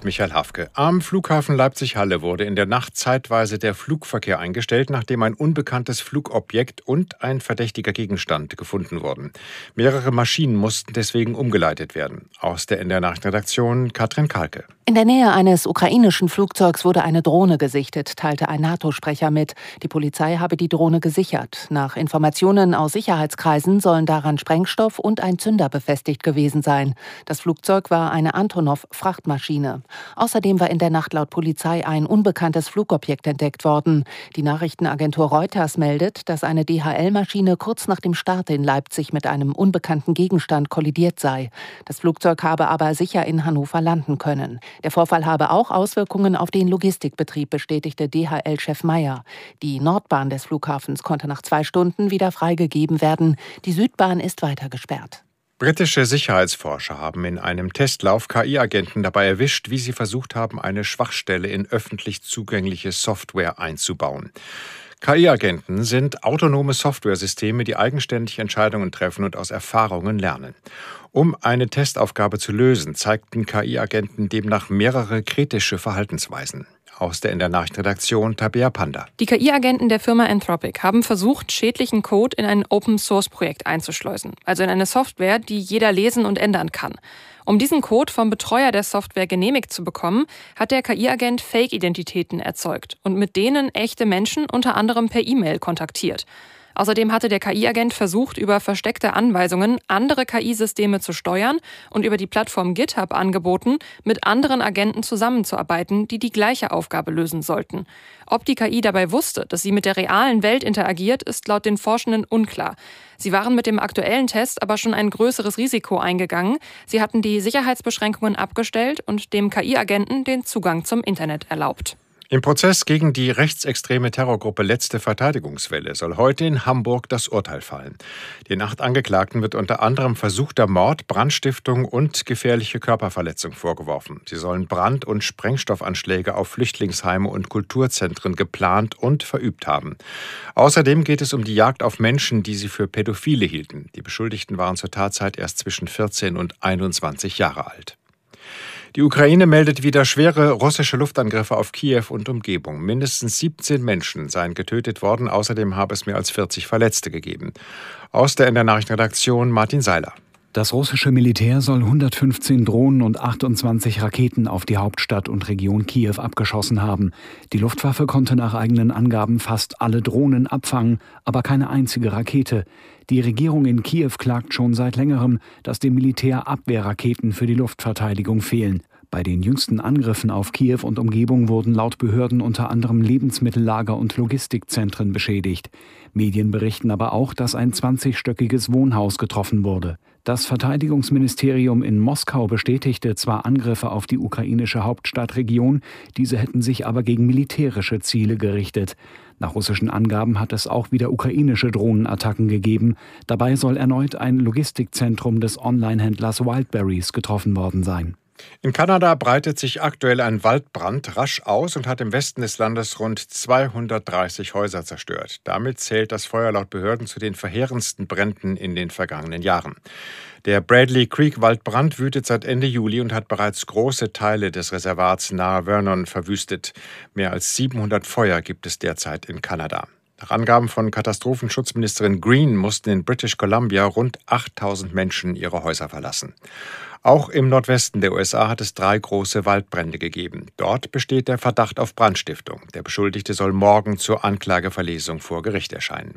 mit Michael Hafke. Am Flughafen Leipzig-Halle wurde in der Nacht zeitweise der Flugverkehr eingestellt, nachdem ein unbekanntes Flugobjekt und ein verdächtiger Gegenstand gefunden wurden. Mehrere Maschinen mussten deswegen umgeleitet werden. Aus der NDR-Nachrichtenredaktion Katrin Kalke. In der Nähe eines ukrainischen Flugzeugs wurde eine Drohne gesichtet, teilte ein NATO-Sprecher mit. Die Polizei habe die Drohne gesichert. Nach Informationen aus Sicherheitskreisen sollen daran Sprengstoff und ein Zünder befestigt gewesen sein. Das Flugzeug war eine Antonov-Frachtmaschine. Außerdem war in der Nacht laut Polizei ein unbekanntes Flugobjekt entdeckt worden. Die Nachrichtenagentur Reuters meldet, dass eine DHL-Maschine kurz nach dem Start in Leipzig mit einem unbekannten Gegenstand kollidiert sei. Das Flugzeug habe aber sicher in Hannover landen können. Der Vorfall habe auch Auswirkungen auf den Logistikbetrieb, bestätigte DHL-Chef Meyer. Die Nordbahn des Flughafens konnte nach 2 Stunden wieder freigegeben werden. Die Südbahn ist weiter gesperrt. Britische Sicherheitsforscher haben in einem Testlauf KI-Agenten dabei erwischt, wie sie versucht haben, eine Schwachstelle in öffentlich zugängliche Software einzubauen. KI-Agenten sind autonome Softwaresysteme, die eigenständig Entscheidungen treffen und aus Erfahrungen lernen. Um eine Testaufgabe zu lösen, zeigten KI-Agenten demnach mehrere kritische Verhaltensweisen. Aus der NDR-Nachrichtenredaktion Tabea Panda. Die KI-Agenten der Firma Anthropic haben versucht, schädlichen Code in ein Open-Source-Projekt einzuschleusen, also in eine Software, die jeder lesen und ändern kann. Um diesen Code vom Betreuer der Software genehmigt zu bekommen, hat der KI-Agent Fake-Identitäten erzeugt und mit denen echte Menschen unter anderem per E-Mail kontaktiert. Außerdem hatte der KI-Agent versucht, über versteckte Anweisungen andere KI-Systeme zu steuern und über die Plattform GitHub angeboten, mit anderen Agenten zusammenzuarbeiten, die die gleiche Aufgabe lösen sollten. Ob die KI dabei wusste, dass sie mit der realen Welt interagiert, ist laut den Forschenden unklar. Sie waren mit dem aktuellen Test aber schon ein größeres Risiko eingegangen. Sie hatten die Sicherheitsbeschränkungen abgestellt und dem KI-Agenten den Zugang zum Internet erlaubt. Im Prozess gegen die rechtsextreme Terrorgruppe Letzte Verteidigungswelle soll heute in Hamburg das Urteil fallen. Den 8 Angeklagten wird unter anderem versuchter Mord, Brandstiftung und gefährliche Körperverletzung vorgeworfen. Sie sollen Brand- und Sprengstoffanschläge auf Flüchtlingsheime und Kulturzentren geplant und verübt haben. Außerdem geht es um die Jagd auf Menschen, die sie für Pädophile hielten. Die Beschuldigten waren zur Tatzeit erst zwischen 14 und 21 Jahre alt. Die Ukraine meldet wieder schwere russische Luftangriffe auf Kiew und Umgebung. Mindestens 17 Menschen seien getötet worden. Außerdem habe es mehr als 40 Verletzte gegeben. Aus der NDR-Nachrichtenredaktion Martin Seiler. Das russische Militär soll 115 Drohnen und 28 Raketen auf die Hauptstadt und Region Kiew abgeschossen haben. Die Luftwaffe konnte nach eigenen Angaben fast alle Drohnen abfangen, aber keine einzige Rakete. Die Regierung in Kiew klagt schon seit längerem, dass dem Militär Abwehrraketen für die Luftverteidigung fehlen. Bei den jüngsten Angriffen auf Kiew und Umgebung wurden laut Behörden unter anderem Lebensmittellager und Logistikzentren beschädigt. Medien berichten aber auch, dass ein 20-stöckiges Wohnhaus getroffen wurde. Das Verteidigungsministerium in Moskau bestätigte zwar Angriffe auf die ukrainische Hauptstadtregion, diese hätten sich aber gegen militärische Ziele gerichtet. Nach russischen Angaben hat es auch wieder ukrainische Drohnenattacken gegeben. Dabei soll erneut ein Logistikzentrum des Onlinehändlers Wildberries getroffen worden sein. In Kanada breitet sich aktuell ein Waldbrand rasch aus und hat im Westen des Landes rund 230 Häuser zerstört. Damit zählt das Feuer laut Behörden zu den verheerendsten Bränden in den vergangenen Jahren. Der Bradley Creek Waldbrand wütet seit Ende Juli und hat bereits große Teile des Reservats nahe Vernon verwüstet. Mehr als 700 Feuer gibt es derzeit in Kanada. Nach Angaben von Katastrophenschutzministerin Green mussten in British Columbia rund 8000 Menschen ihre Häuser verlassen. Auch im Nordwesten der USA hat es 3 große Waldbrände gegeben. Dort besteht der Verdacht auf Brandstiftung. Der Beschuldigte soll morgen zur Anklageverlesung vor Gericht erscheinen.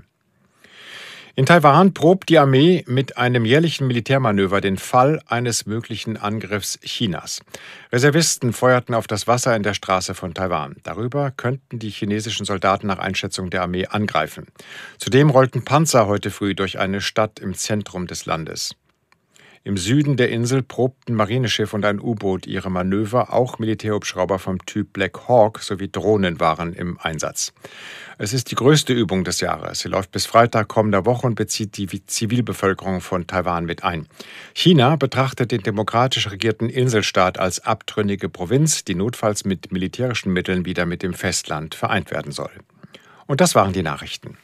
In Taiwan probt die Armee mit einem jährlichen Militärmanöver den Fall eines möglichen Angriffs Chinas. Reservisten feuerten auf das Wasser in der Straße von Taiwan. Darüber könnten die chinesischen Soldaten nach Einschätzung der Armee angreifen. Zudem rollten Panzer heute früh durch eine Stadt im Zentrum des Landes. Im Süden der Insel probten Marineschiff und ein U-Boot ihre Manöver. Auch Militärhubschrauber vom Typ Black Hawk sowie Drohnen waren im Einsatz. Es ist die größte Übung des Jahres. Sie läuft bis Freitag kommender Woche und bezieht die Zivilbevölkerung von Taiwan mit ein. China betrachtet den demokratisch regierten Inselstaat als abtrünnige Provinz, die notfalls mit militärischen Mitteln wieder mit dem Festland vereint werden soll. Und das waren die Nachrichten.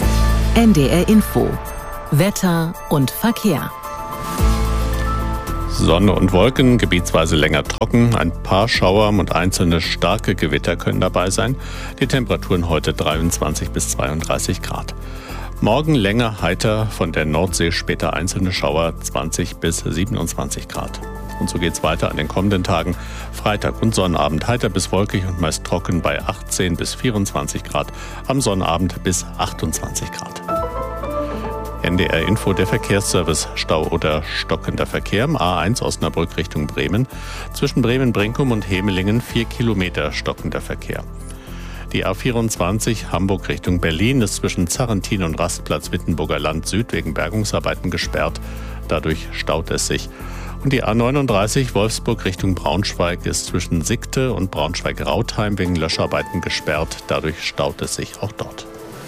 NDR Info. Wetter und Verkehr. Sonne und Wolken, gebietsweise länger trocken, ein paar Schauer und einzelne starke Gewitter können dabei sein. Die Temperaturen heute 23 bis 32 Grad. Morgen länger heiter, von der Nordsee später einzelne Schauer, 20 bis 27 Grad. Und so geht's weiter an den kommenden Tagen. Freitag und Sonnabend heiter bis wolkig und meist trocken bei 18 bis 24 Grad. Am Sonnabend bis 28 Grad. NDR Info, der Verkehrsservice. Stau oder stockender Verkehr am A1 Osnabrück Richtung Bremen. Zwischen Bremen-Brinkum und Hemelingen 4 Kilometer stockender Verkehr. Die A24 Hamburg Richtung Berlin ist zwischen Zarrentin und Rastplatz Wittenburger Land Süd wegen Bergungsarbeiten gesperrt. Dadurch staut es sich. Und die A39 Wolfsburg Richtung Braunschweig ist zwischen Siegte und Braunschweig-Rautheim wegen Löscharbeiten gesperrt. Dadurch staut es sich auch dort.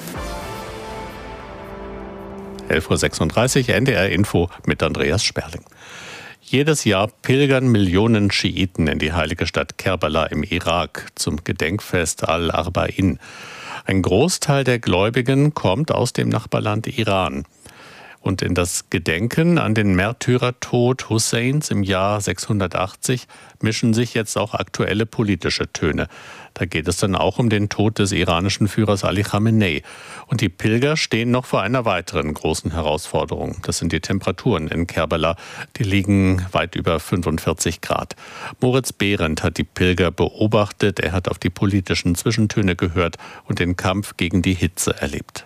11.36 Uhr, NDR Info mit Andreas Sperling. Jedes Jahr pilgern Millionen Schiiten in die heilige Stadt Kerbala im Irak zum Gedenkfest Al-Arba'in. Ein Großteil der Gläubigen kommt aus dem Nachbarland Iran. Und in das Gedenken an den Märtyrertod Husseins im Jahr 680 mischen sich jetzt auch aktuelle politische Töne. Da geht es dann auch um den Tod des iranischen Führers Ali Khamenei. Und die Pilger stehen noch vor einer weiteren großen Herausforderung. Das sind die Temperaturen in Kerbala. Die liegen weit über 45 Grad. Moritz Behrendt hat die Pilger beobachtet. Er hat auf die politischen Zwischentöne gehört und den Kampf gegen die Hitze erlebt.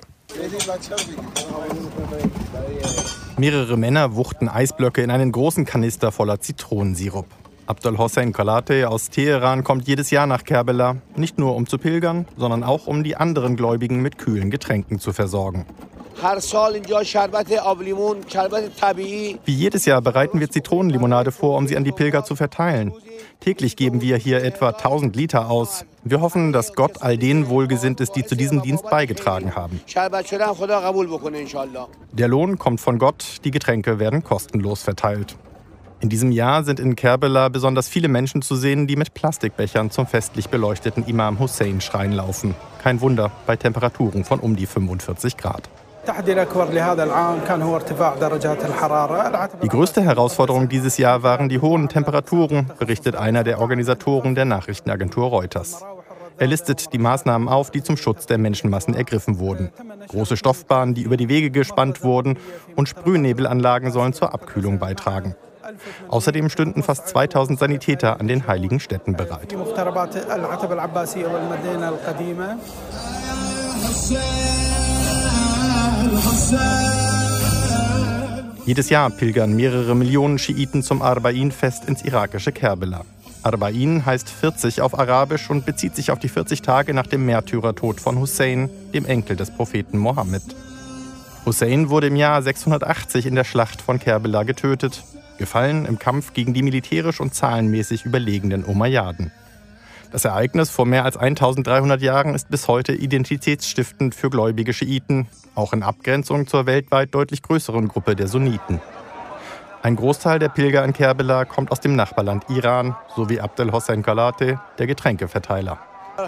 Mehrere Männer wuchten Eisblöcke in einen großen Kanister voller Zitronensirup. Abdel Hossein Kalate aus Teheran kommt jedes Jahr nach Kerbala, nicht nur um zu pilgern, sondern auch um die anderen Gläubigen mit kühlen Getränken zu versorgen. Wie jedes Jahr bereiten wir Zitronenlimonade vor, um sie an die Pilger zu verteilen. Täglich geben wir hier etwa 1000 Liter aus. Wir hoffen, dass Gott all denen wohlgesinnt ist, die zu diesem Dienst beigetragen haben. Der Lohn kommt von Gott, die Getränke werden kostenlos verteilt. In diesem Jahr sind in Kerbala besonders viele Menschen zu sehen, die mit Plastikbechern zum festlich beleuchteten Imam Hussein-Schrein laufen. Kein Wunder bei Temperaturen von um die 45 Grad. Die größte Herausforderung dieses Jahr waren die hohen Temperaturen, berichtet einer der Organisatoren der Nachrichtenagentur Reuters. Er listet die Maßnahmen auf, die zum Schutz der Menschenmassen ergriffen wurden. Große Stoffbahnen, die über die Wege gespannt wurden, und Sprühnebelanlagen sollen zur Abkühlung beitragen. Außerdem stünden fast 2000 Sanitäter an den heiligen Stätten bereit. Jedes Jahr pilgern mehrere Millionen Schiiten zum Arba'in-Fest ins irakische Kerbala. Arba'in heißt 40 auf Arabisch und bezieht sich auf die 40 Tage nach dem Märtyrertod von Hussein, dem Enkel des Propheten Mohammed. Hussein wurde im Jahr 680 in der Schlacht von Kerbala getötet, gefallen im Kampf gegen die militärisch und zahlenmäßig überlegenen Umayyaden. Das Ereignis vor mehr als 1300 Jahren ist bis heute identitätsstiftend für gläubige Schiiten, auch in Abgrenzung zur weltweit deutlich größeren Gruppe der Sunniten. Ein Großteil der Pilger in Kerbala kommt aus dem Nachbarland Iran, so wie Abdel Hossein Kalate, der Getränkeverteiler.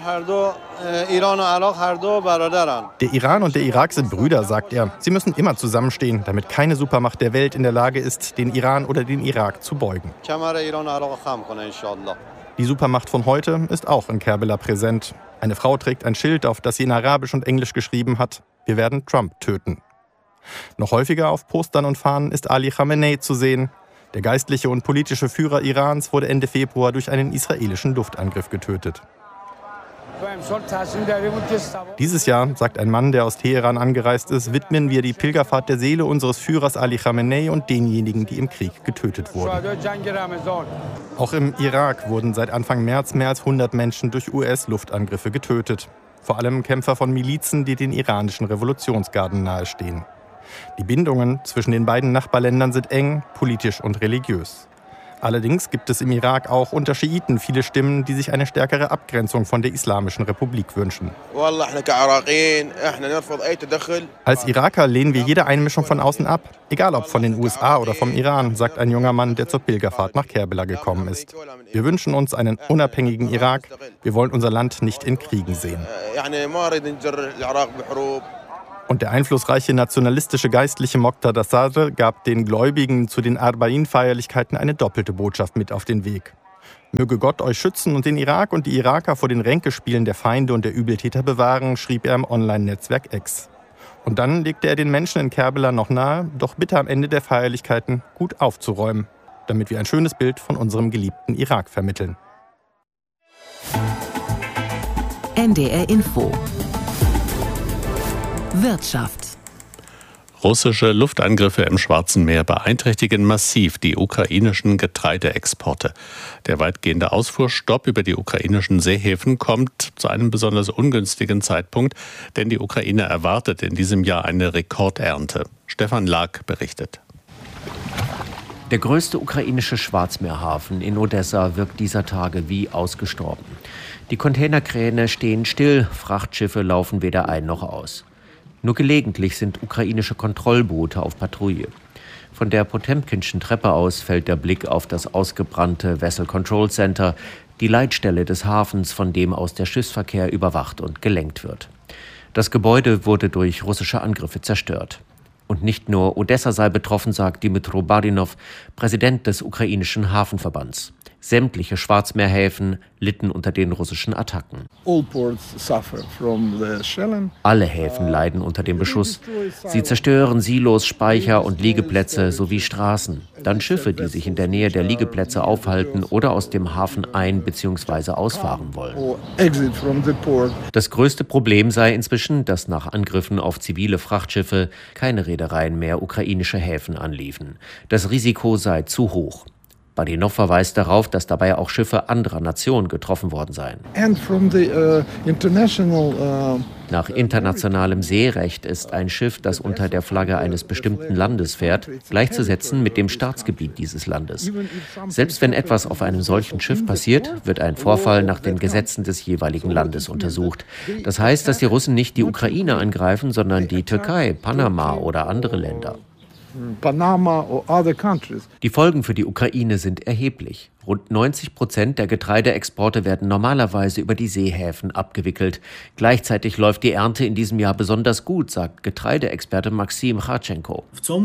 Der Iran und der Irak sind Brüder, sagt er. Sie müssen immer zusammenstehen, damit keine Supermacht der Welt in der Lage ist, den Iran oder den Irak zu beugen. Die Supermacht von heute ist auch in Kerbala präsent. Eine Frau trägt ein Schild, auf das sie in Arabisch und Englisch geschrieben hat: Wir werden Trump töten. Noch häufiger auf Postern und Fahnen ist Ali Khamenei zu sehen. Der geistliche und politische Führer Irans wurde Ende Februar durch einen israelischen Luftangriff getötet. Dieses Jahr, sagt ein Mann, der aus Teheran angereist ist, widmen wir die Pilgerfahrt der Seele unseres Führers Ali Khamenei und denjenigen, die im Krieg getötet wurden. Auch im Irak wurden seit Anfang März mehr als 100 Menschen durch US-Luftangriffe getötet. Vor allem Kämpfer von Milizen, die den iranischen Revolutionsgarden nahestehen. Die Bindungen zwischen den beiden Nachbarländern sind eng, politisch und religiös. Allerdings gibt es im Irak auch unter Schiiten viele Stimmen, die sich eine stärkere Abgrenzung von der Islamischen Republik wünschen. Als Iraker lehnen wir jede Einmischung von außen ab, egal ob von den USA oder vom Iran, sagt ein junger Mann, der zur Pilgerfahrt nach Kerbala gekommen ist. Wir wünschen uns einen unabhängigen Irak. Wir wollen unser Land nicht in Kriegen sehen. Und der einflussreiche nationalistische Geistliche Moqtada Sadr gab den Gläubigen zu den Arbain-Feierlichkeiten eine doppelte Botschaft mit auf den Weg. Möge Gott euch schützen und den Irak und die Iraker vor den Ränkespielen der Feinde und der Übeltäter bewahren, schrieb er im Online-Netzwerk X. Und dann legte er den Menschen in Kerbela noch nahe, doch bitte am Ende der Feierlichkeiten gut aufzuräumen, damit wir ein schönes Bild von unserem geliebten Irak vermitteln. NDR Info Wirtschaft. Russische Luftangriffe im Schwarzen Meer beeinträchtigen massiv die ukrainischen Getreideexporte. Der weitgehende Ausfuhrstopp über die ukrainischen Seehäfen kommt zu einem besonders ungünstigen Zeitpunkt, denn die Ukraine erwartet in diesem Jahr eine Rekordernte. Stefan Lag berichtet. Der größte ukrainische Schwarzmeerhafen in Odessa wirkt dieser Tage wie ausgestorben. Die Containerkräne stehen still, Frachtschiffe laufen weder ein noch aus. Nur gelegentlich sind ukrainische Kontrollboote auf Patrouille. Von der Potemkinschen Treppe aus fällt der Blick auf das ausgebrannte Vessel Control Center, die Leitstelle des Hafens, von dem aus der Schiffsverkehr überwacht und gelenkt wird. Das Gebäude wurde durch russische Angriffe zerstört. Und nicht nur Odessa sei betroffen, sagt Dmytro Barinov, Präsident des ukrainischen Hafenverbands. Sämtliche Schwarzmeerhäfen litten unter den russischen Attacken. Alle Häfen leiden unter dem Beschuss. Sie zerstören Silos, Speicher und Liegeplätze sowie Straßen. Dann Schiffe, die sich in der Nähe der Liegeplätze aufhalten oder aus dem Hafen ein- bzw. ausfahren wollen. Das größte Problem sei inzwischen, dass nach Angriffen auf zivile Frachtschiffe keine Reedereien mehr ukrainische Häfen anliefen. Das Risiko sei zu hoch. Barinov verweist darauf, dass dabei auch Schiffe anderer Nationen getroffen worden seien. Nach internationalem Seerecht ist ein Schiff, das unter der Flagge eines bestimmten Landes fährt, gleichzusetzen mit dem Staatsgebiet dieses Landes. Selbst wenn etwas auf einem solchen Schiff passiert, wird ein Vorfall nach den Gesetzen des jeweiligen Landes untersucht. Das heißt, dass die Russen nicht die Ukraine angreifen, sondern die Türkei, Panama oder andere Länder. Die Folgen für die Ukraine sind erheblich. Rund 90% der Getreideexporte werden normalerweise über die Seehäfen abgewickelt. Gleichzeitig läuft die Ernte in diesem Jahr besonders gut, sagt Getreideexperte Maxim Chadchenko.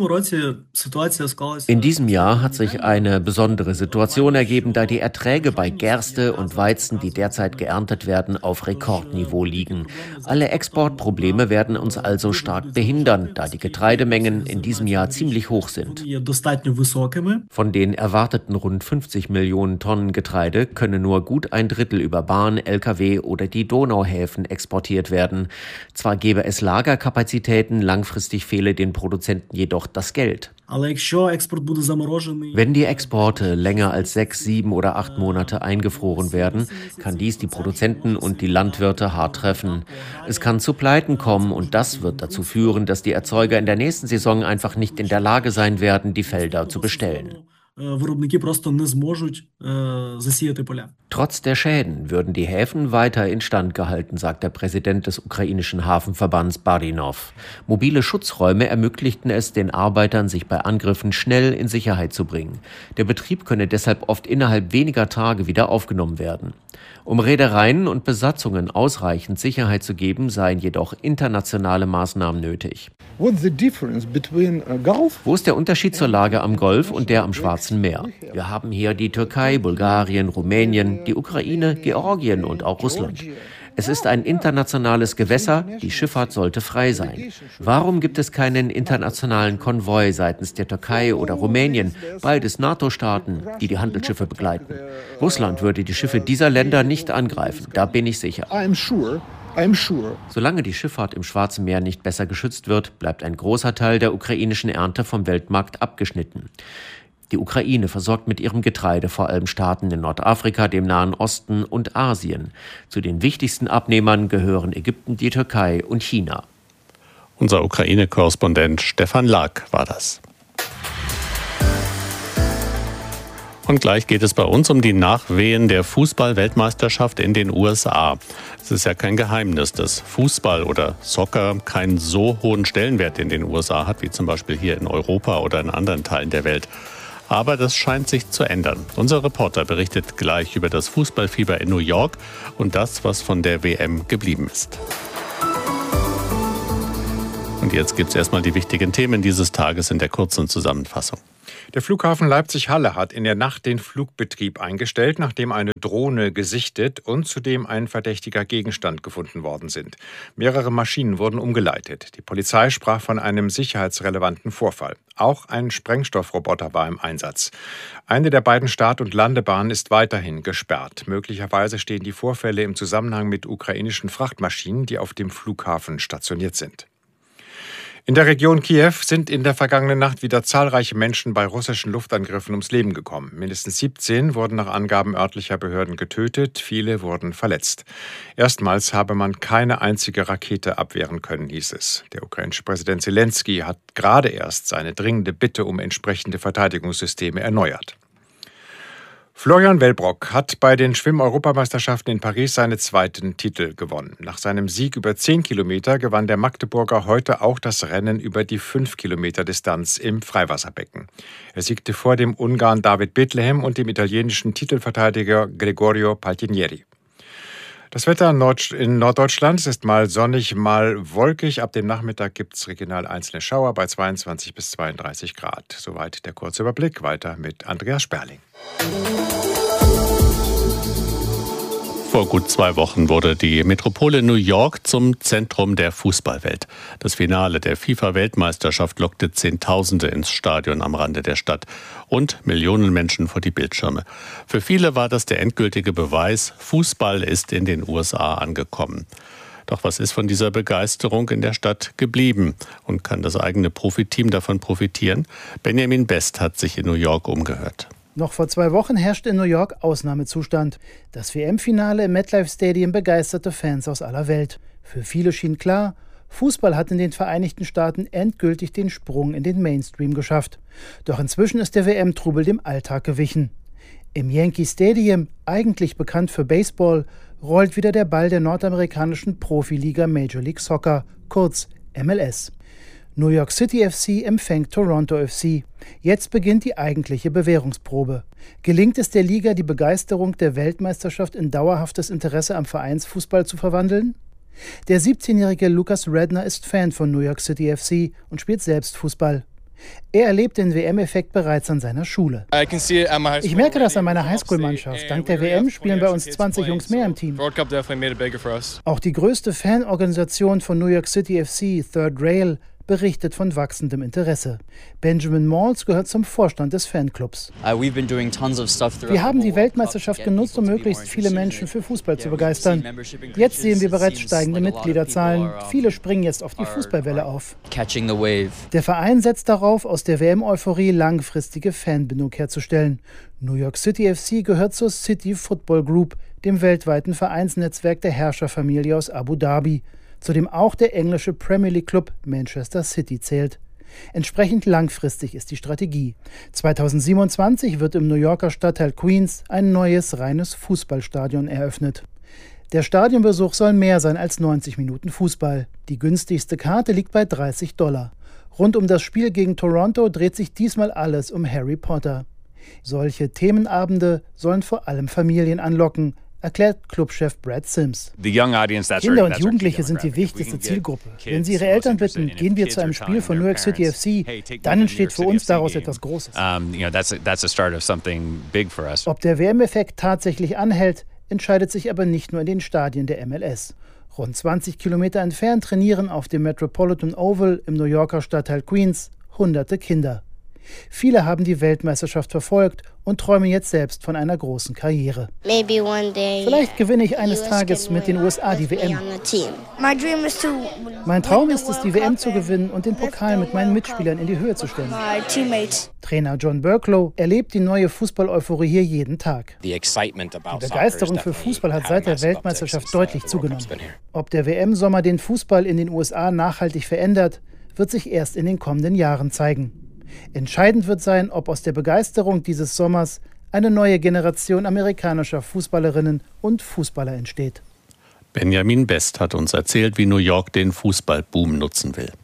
In diesem Jahr hat sich eine besondere Situation ergeben, da die Erträge bei Gerste und Weizen, die derzeit geerntet werden, auf Rekordniveau liegen. Alle Exportprobleme werden uns also stark behindern, da die Getreidemengen in diesem Jahr ziemlich hoch sind. Von den erwarteten rund 50 Millionen Tonnen Getreide können nur gut ein Drittel über Bahn, Lkw oder die Donauhäfen exportiert werden. Zwar gäbe es Lagerkapazitäten, langfristig fehle den Produzenten jedoch das Geld. Wenn die Exporte länger als 6, 7 oder 8 Monate eingefroren werden, kann dies die Produzenten und die Landwirte hart treffen. Es kann zu Pleiten kommen und das wird dazu führen, dass die Erzeuger in der nächsten Saison einfach nicht in der Lage sein werden, die Felder zu bestellen. Trotz der Schäden würden die Häfen weiter instand gehalten, sagt der Präsident des ukrainischen Hafenverbands Barinov. Mobile Schutzräume ermöglichten es den Arbeitern, sich bei Angriffen schnell in Sicherheit zu bringen. Der Betrieb könne deshalb oft innerhalb weniger Tage wieder aufgenommen werden. Um Reedereien und Besatzungen ausreichend Sicherheit zu geben, seien jedoch internationale Maßnahmen nötig. Wo ist der Unterschied zur Lage am Golf und der am Schwarzen Meer? Wir haben hier die Türkei, Bulgarien, Rumänien, die Ukraine, Georgien und auch Russland. Es ist ein internationales Gewässer, die Schifffahrt sollte frei sein. Warum gibt es keinen internationalen Konvoi seitens der Türkei oder Rumänien, beides NATO-Staaten, die die Handelsschiffe begleiten? Russland würde die Schiffe dieser Länder nicht angreifen, da bin ich sicher. Solange die Schifffahrt im Schwarzen Meer nicht besser geschützt wird, bleibt ein großer Teil der ukrainischen Ernte vom Weltmarkt abgeschnitten. Die Ukraine versorgt mit ihrem Getreide vor allem Staaten in Nordafrika, dem Nahen Osten und Asien. Zu den wichtigsten Abnehmern gehören Ägypten, die Türkei und China. Unser Ukraine-Korrespondent Stefan Lag war das. Und gleich geht es bei uns um die Nachwehen der Fußball-Weltmeisterschaft in den USA. Es ist ja kein Geheimnis, dass Fußball oder Soccer keinen so hohen Stellenwert in den USA hat, wie zum Beispiel hier in Europa oder in anderen Teilen der Welt. Aber das scheint sich zu ändern. Unser Reporter berichtet gleich über das Fußballfieber in New York und das, was von der WM geblieben ist. Und jetzt gibt es erstmal die wichtigen Themen dieses Tages in der kurzen Zusammenfassung. Der Flughafen Leipzig-Halle hat in der Nacht den Flugbetrieb eingestellt, nachdem eine Drohne gesichtet und zudem ein verdächtiger Gegenstand gefunden worden sind. Mehrere Maschinen wurden umgeleitet. Die Polizei sprach von einem sicherheitsrelevanten Vorfall. Auch ein Sprengstoffroboter war im Einsatz. Eine der beiden Start- und Landebahnen ist weiterhin gesperrt. Möglicherweise stehen die Vorfälle im Zusammenhang mit ukrainischen Frachtmaschinen, die auf dem Flughafen stationiert sind. In der Region Kiew sind in der vergangenen Nacht wieder zahlreiche Menschen bei russischen Luftangriffen ums Leben gekommen. Mindestens 17 wurden nach Angaben örtlicher Behörden getötet, viele wurden verletzt. Erstmals habe man keine einzige Rakete abwehren können, hieß es. Der ukrainische Präsident Zelensky hat gerade erst seine dringende Bitte um entsprechende Verteidigungssysteme erneuert. Florian Wellbrock hat bei den Schwimm-Europameisterschaften in Paris seinen zweiten Titel gewonnen. Nach seinem Sieg über 10 Kilometer gewann der Magdeburger heute auch das Rennen über die 5 Kilometer Distanz im Freiwasserbecken. Er siegte vor dem Ungarn David Bethlehem und dem italienischen Titelverteidiger Gregorio Paltinieri. Das Wetter in Norddeutschland ist mal sonnig, mal wolkig. Ab dem Nachmittag gibt es regional einzelne Schauer bei 22 bis 32 Grad. Soweit der kurze Überblick. Weiter mit Andreas Sperling. Vor gut 2 Wochen wurde die Metropole New York zum Zentrum der Fußballwelt. Das Finale der FIFA-Weltmeisterschaft lockte Zehntausende ins Stadion am Rande der Stadt und Millionen Menschen vor die Bildschirme. Für viele war das der endgültige Beweis, Fußball ist in den USA angekommen. Doch was ist von dieser Begeisterung in der Stadt geblieben? Und kann das eigene Profiteam davon profitieren? Benjamin Best hat sich in New York umgehört. Noch vor 2 Wochen herrschte in New York Ausnahmezustand. Das WM-Finale im MetLife Stadium begeisterte Fans aus aller Welt. Für viele schien klar, Fußball hat in den Vereinigten Staaten endgültig den Sprung in den Mainstream geschafft. Doch inzwischen ist der WM-Trubel dem Alltag gewichen. Im Yankee Stadium, eigentlich bekannt für Baseball, rollt wieder der Ball der nordamerikanischen Profiliga Major League Soccer, kurz MLS. New York City FC empfängt Toronto FC. Jetzt beginnt die eigentliche Bewährungsprobe. Gelingt es der Liga, die Begeisterung der Weltmeisterschaft in dauerhaftes Interesse am Vereinsfußball zu verwandeln? Der 17-jährige Lucas Redner ist Fan von New York City FC und spielt selbst Fußball. Er erlebt den WM-Effekt bereits an seiner Schule. Ich merke das an meiner Highschool-Mannschaft. Dank der WM spielen bei uns 20 Jungs mehr im Team. Auch die größte Fanorganisation von New York City FC, Third Rail, berichtet von wachsendem Interesse. Benjamin Malls gehört zum Vorstand des Fanclubs. Wir haben die Weltmeisterschaft genutzt, um möglichst viele Menschen für Fußball zu begeistern. Jetzt sehen wir bereits steigende Mitgliederzahlen. Viele springen jetzt auf die Fußballwelle auf. Der Verein setzt darauf, aus der WM-Euphorie langfristige Fanbindung herzustellen. New York City FC gehört zur City Football Group, dem weltweiten Vereinsnetzwerk der Herrscherfamilie aus Abu Dhabi, zu dem auch der englische Premier League Club Manchester City zählt. Entsprechend langfristig ist die Strategie. 2027 wird im New Yorker Stadtteil Queens ein neues reines Fußballstadion eröffnet. Der Stadionbesuch soll mehr sein als 90 Minuten Fußball. Die günstigste Karte liegt bei $30. Rund um das Spiel gegen Toronto dreht sich diesmal alles um Harry Potter. Solche Themenabende sollen vor allem Familien anlocken, erklärt Clubchef Brad Sims. Kinder und Jugendliche sind die wichtigste Zielgruppe. Wenn sie ihre Eltern bitten, gehen wir zu einem Spiel von New York City FC, dann entsteht für uns daraus etwas Großes. Ob der WM-Effekt tatsächlich anhält, entscheidet sich aber nicht nur in den Stadien der MLS. Rund 20 Kilometer entfernt trainieren auf dem Metropolitan Oval im New Yorker Stadtteil Queens hunderte Kinder. Viele haben die Weltmeisterschaft verfolgt und träumen jetzt selbst von einer großen Karriere. Vielleicht gewinne ich eines Tages mit den USA die WM. Mein Traum ist es, die WM zu gewinnen und den Pokal mit meinen Mitspielern in die Höhe zu stellen. Trainer John Burklow erlebt die neue Fußball-Euphorie hier jeden Tag. Die Begeisterung für Fußball hat seit der Weltmeisterschaft deutlich zugenommen. Ob der WM-Sommer den Fußball in den USA nachhaltig verändert, wird sich erst in den kommenden Jahren zeigen. Entscheidend wird sein, ob aus der Begeisterung dieses Sommers eine neue Generation amerikanischer Fußballerinnen und Fußballer entsteht. Benjamin Best hat uns erzählt, wie New York den Fußballboom nutzen will.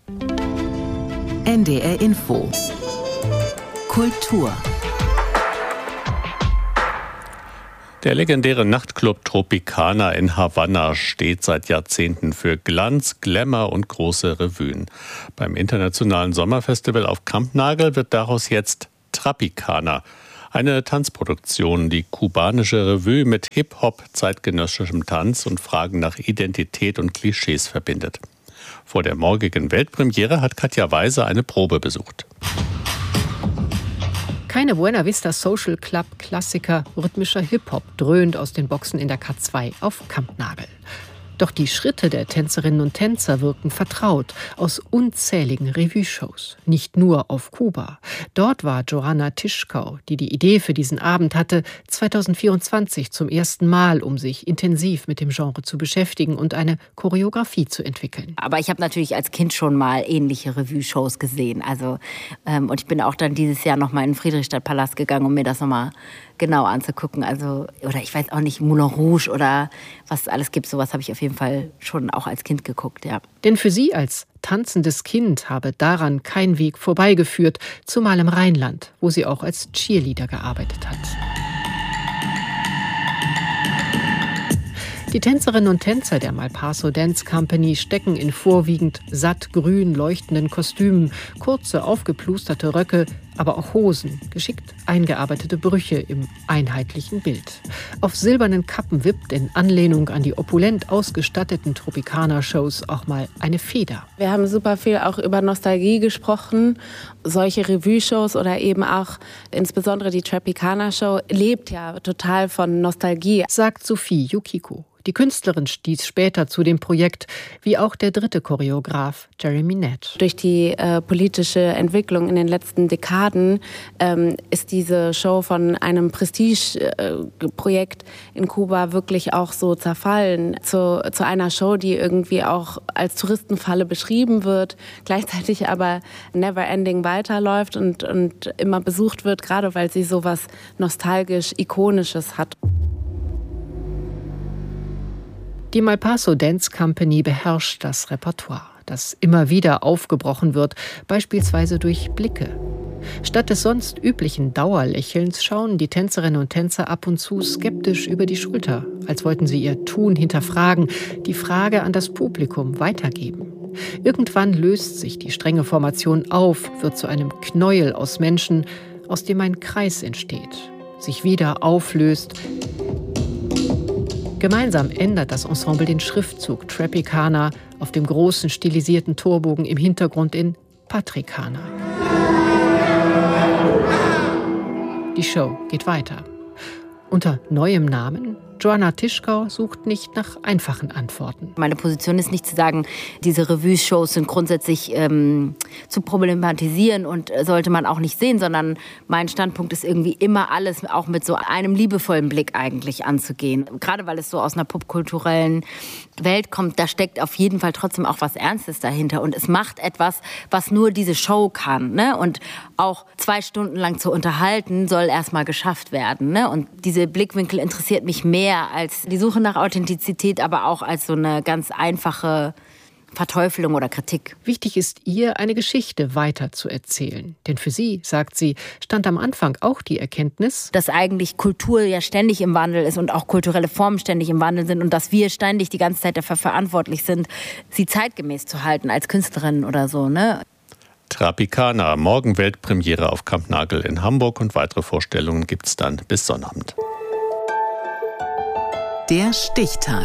NDR Info Kultur. Der legendäre Nachtclub Tropicana in Havanna steht seit Jahrzehnten für Glanz, Glamour und große Revuen. Beim internationalen Sommerfestival auf Kampnagel wird daraus jetzt Tropicana. Eine Tanzproduktion, die kubanische Revue mit Hip-Hop, zeitgenössischem Tanz und Fragen nach Identität und Klischees verbindet. Vor der morgigen Weltpremiere hat Katja Weise eine Probe besucht. Keine Buena Vista Social Club Klassiker, rhythmischer Hip-Hop dröhnt aus den Boxen in der K2 auf Kampnagel. Doch die Schritte der Tänzerinnen und Tänzer wirken vertraut aus unzähligen Revue-Shows. Nicht nur auf Kuba. Dort war Joanna Tischkau, die die Idee für diesen Abend hatte, 2024 zum ersten Mal, um sich intensiv mit dem Genre zu beschäftigen und eine Choreografie zu entwickeln. Aber ich habe natürlich als Kind schon mal ähnliche Revue-Shows gesehen. Und ich bin auch dann dieses Jahr noch mal in den Friedrichstadtpalast gegangen, um mir das nochmal genau anzugucken. Oder ich weiß auch nicht, Moulin Rouge oder was es alles gibt. Sowas habe ich auf jeden Fall schon auch als Kind geguckt, ja. Denn für sie als tanzendes Kind habe daran kein Weg vorbeigeführt, zumal im Rheinland, wo sie auch als Cheerleader gearbeitet hat. Die Tänzerinnen und Tänzer der Malpaso Dance Company stecken in vorwiegend sattgrün leuchtenden Kostümen, kurze, aufgeplusterte Röcke, aber auch Hosen, geschickt eingearbeitete Brüche im einheitlichen Bild. Auf silbernen Kappen wippt in Anlehnung an die opulent ausgestatteten Tropicana-Shows auch mal eine Feder. Wir haben super viel auch über Nostalgie gesprochen. Solche Revue-Shows oder eben auch insbesondere die Tropicana-Show lebt ja total von Nostalgie, sagt Sophie Yukiko. Die Künstlerin stieß später zu dem Projekt, wie auch der dritte Choreograf, Jeremy Nett. Durch die politische Entwicklung in den letzten Dekaden ist diese Show von einem Prestige-Projekt in Kuba wirklich auch so zerfallen zu einer Show, die irgendwie auch als Touristenfalle beschrieben wird, gleichzeitig aber never-ending weiterläuft und immer besucht wird, gerade weil sie so was nostalgisch-ikonisches hat. Die Malpaso Dance Company beherrscht das Repertoire, das immer wieder aufgebrochen wird, beispielsweise durch Blicke. Statt des sonst üblichen Dauerlächelns schauen die Tänzerinnen und Tänzer ab und zu skeptisch über die Schulter, als wollten sie ihr Tun hinterfragen, die Frage an das Publikum weitergeben. Irgendwann löst sich die strenge Formation auf, wird zu einem Knäuel aus Menschen, aus dem ein Kreis entsteht, sich wieder auflöst. Gemeinsam ändert das Ensemble den Schriftzug Tropicana auf dem großen stilisierten Torbogen im Hintergrund in Patricana. Die Show geht weiter. Unter neuem Namen. Joanna Tischkau sucht nicht nach einfachen Antworten. Meine Position ist nicht zu sagen, diese Revue-Shows sind grundsätzlich zu problematisieren und sollte man auch nicht sehen, sondern mein Standpunkt ist irgendwie immer alles auch mit so einem liebevollen Blick eigentlich anzugehen. Gerade weil es so aus einer popkulturellen Welt kommt, da steckt auf jeden Fall trotzdem auch was Ernstes dahinter und es macht etwas, was nur diese Show kann, ne? Und auch 2 Stunden lang zu unterhalten, soll erstmal geschafft werden, ne? Und diese Blickwinkel interessiert mich mehr als die Suche nach Authentizität, aber auch als so eine ganz einfache Verteufelung oder Kritik. Wichtig ist ihr, eine Geschichte weiter zu erzählen. Denn für sie, sagt sie, stand am Anfang auch die Erkenntnis, dass eigentlich Kultur ja ständig im Wandel ist und auch kulturelle Formen ständig im Wandel sind und dass wir ständig die ganze Zeit dafür verantwortlich sind, sie zeitgemäß zu halten als Künstlerin oder so, ne? Tropicana, morgen Weltpremiere auf Kampnagel in Hamburg und weitere Vorstellungen gibt's dann bis Sonnabend. Der Stichtag.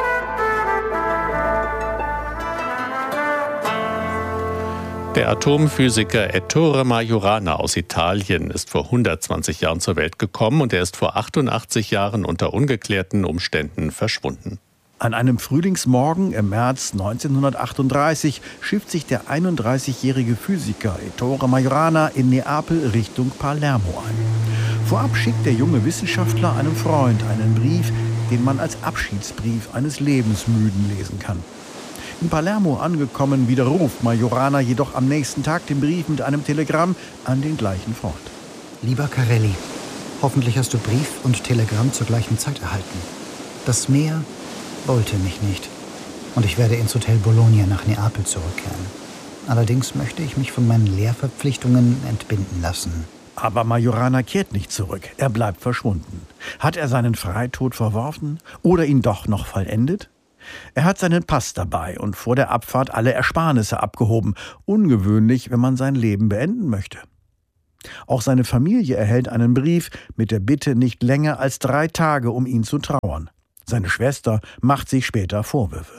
Der Atomphysiker Ettore Majorana aus Italien ist vor 120 Jahren zur Welt gekommen und er ist vor 88 Jahren unter ungeklärten Umständen verschwunden. An einem Frühlingsmorgen im März 1938 schifft sich der 31-jährige Physiker Ettore Majorana in Neapel Richtung Palermo ein. Vorab schickt der junge Wissenschaftler einem Freund einen Brief, den man als Abschiedsbrief eines Lebensmüden lesen kann. In Palermo angekommen, widerruft Majorana jedoch am nächsten Tag den Brief mit einem Telegramm an den gleichen Freund. Lieber Carelli, hoffentlich hast du Brief und Telegramm zur gleichen Zeit erhalten. Das Meer wollte mich nicht und ich werde ins Hotel Bologna nach Neapel zurückkehren. Allerdings möchte ich mich von meinen Lehrverpflichtungen entbinden lassen. Aber Majorana kehrt nicht zurück. Er bleibt verschwunden. Hat er seinen Freitod verworfen oder ihn doch noch vollendet? Er hat seinen Pass dabei und vor der Abfahrt alle Ersparnisse abgehoben. Ungewöhnlich, wenn man sein Leben beenden möchte. Auch seine Familie erhält einen Brief mit der Bitte, nicht länger als 3 Tage um ihn zu trauern. Seine Schwester macht sich später Vorwürfe.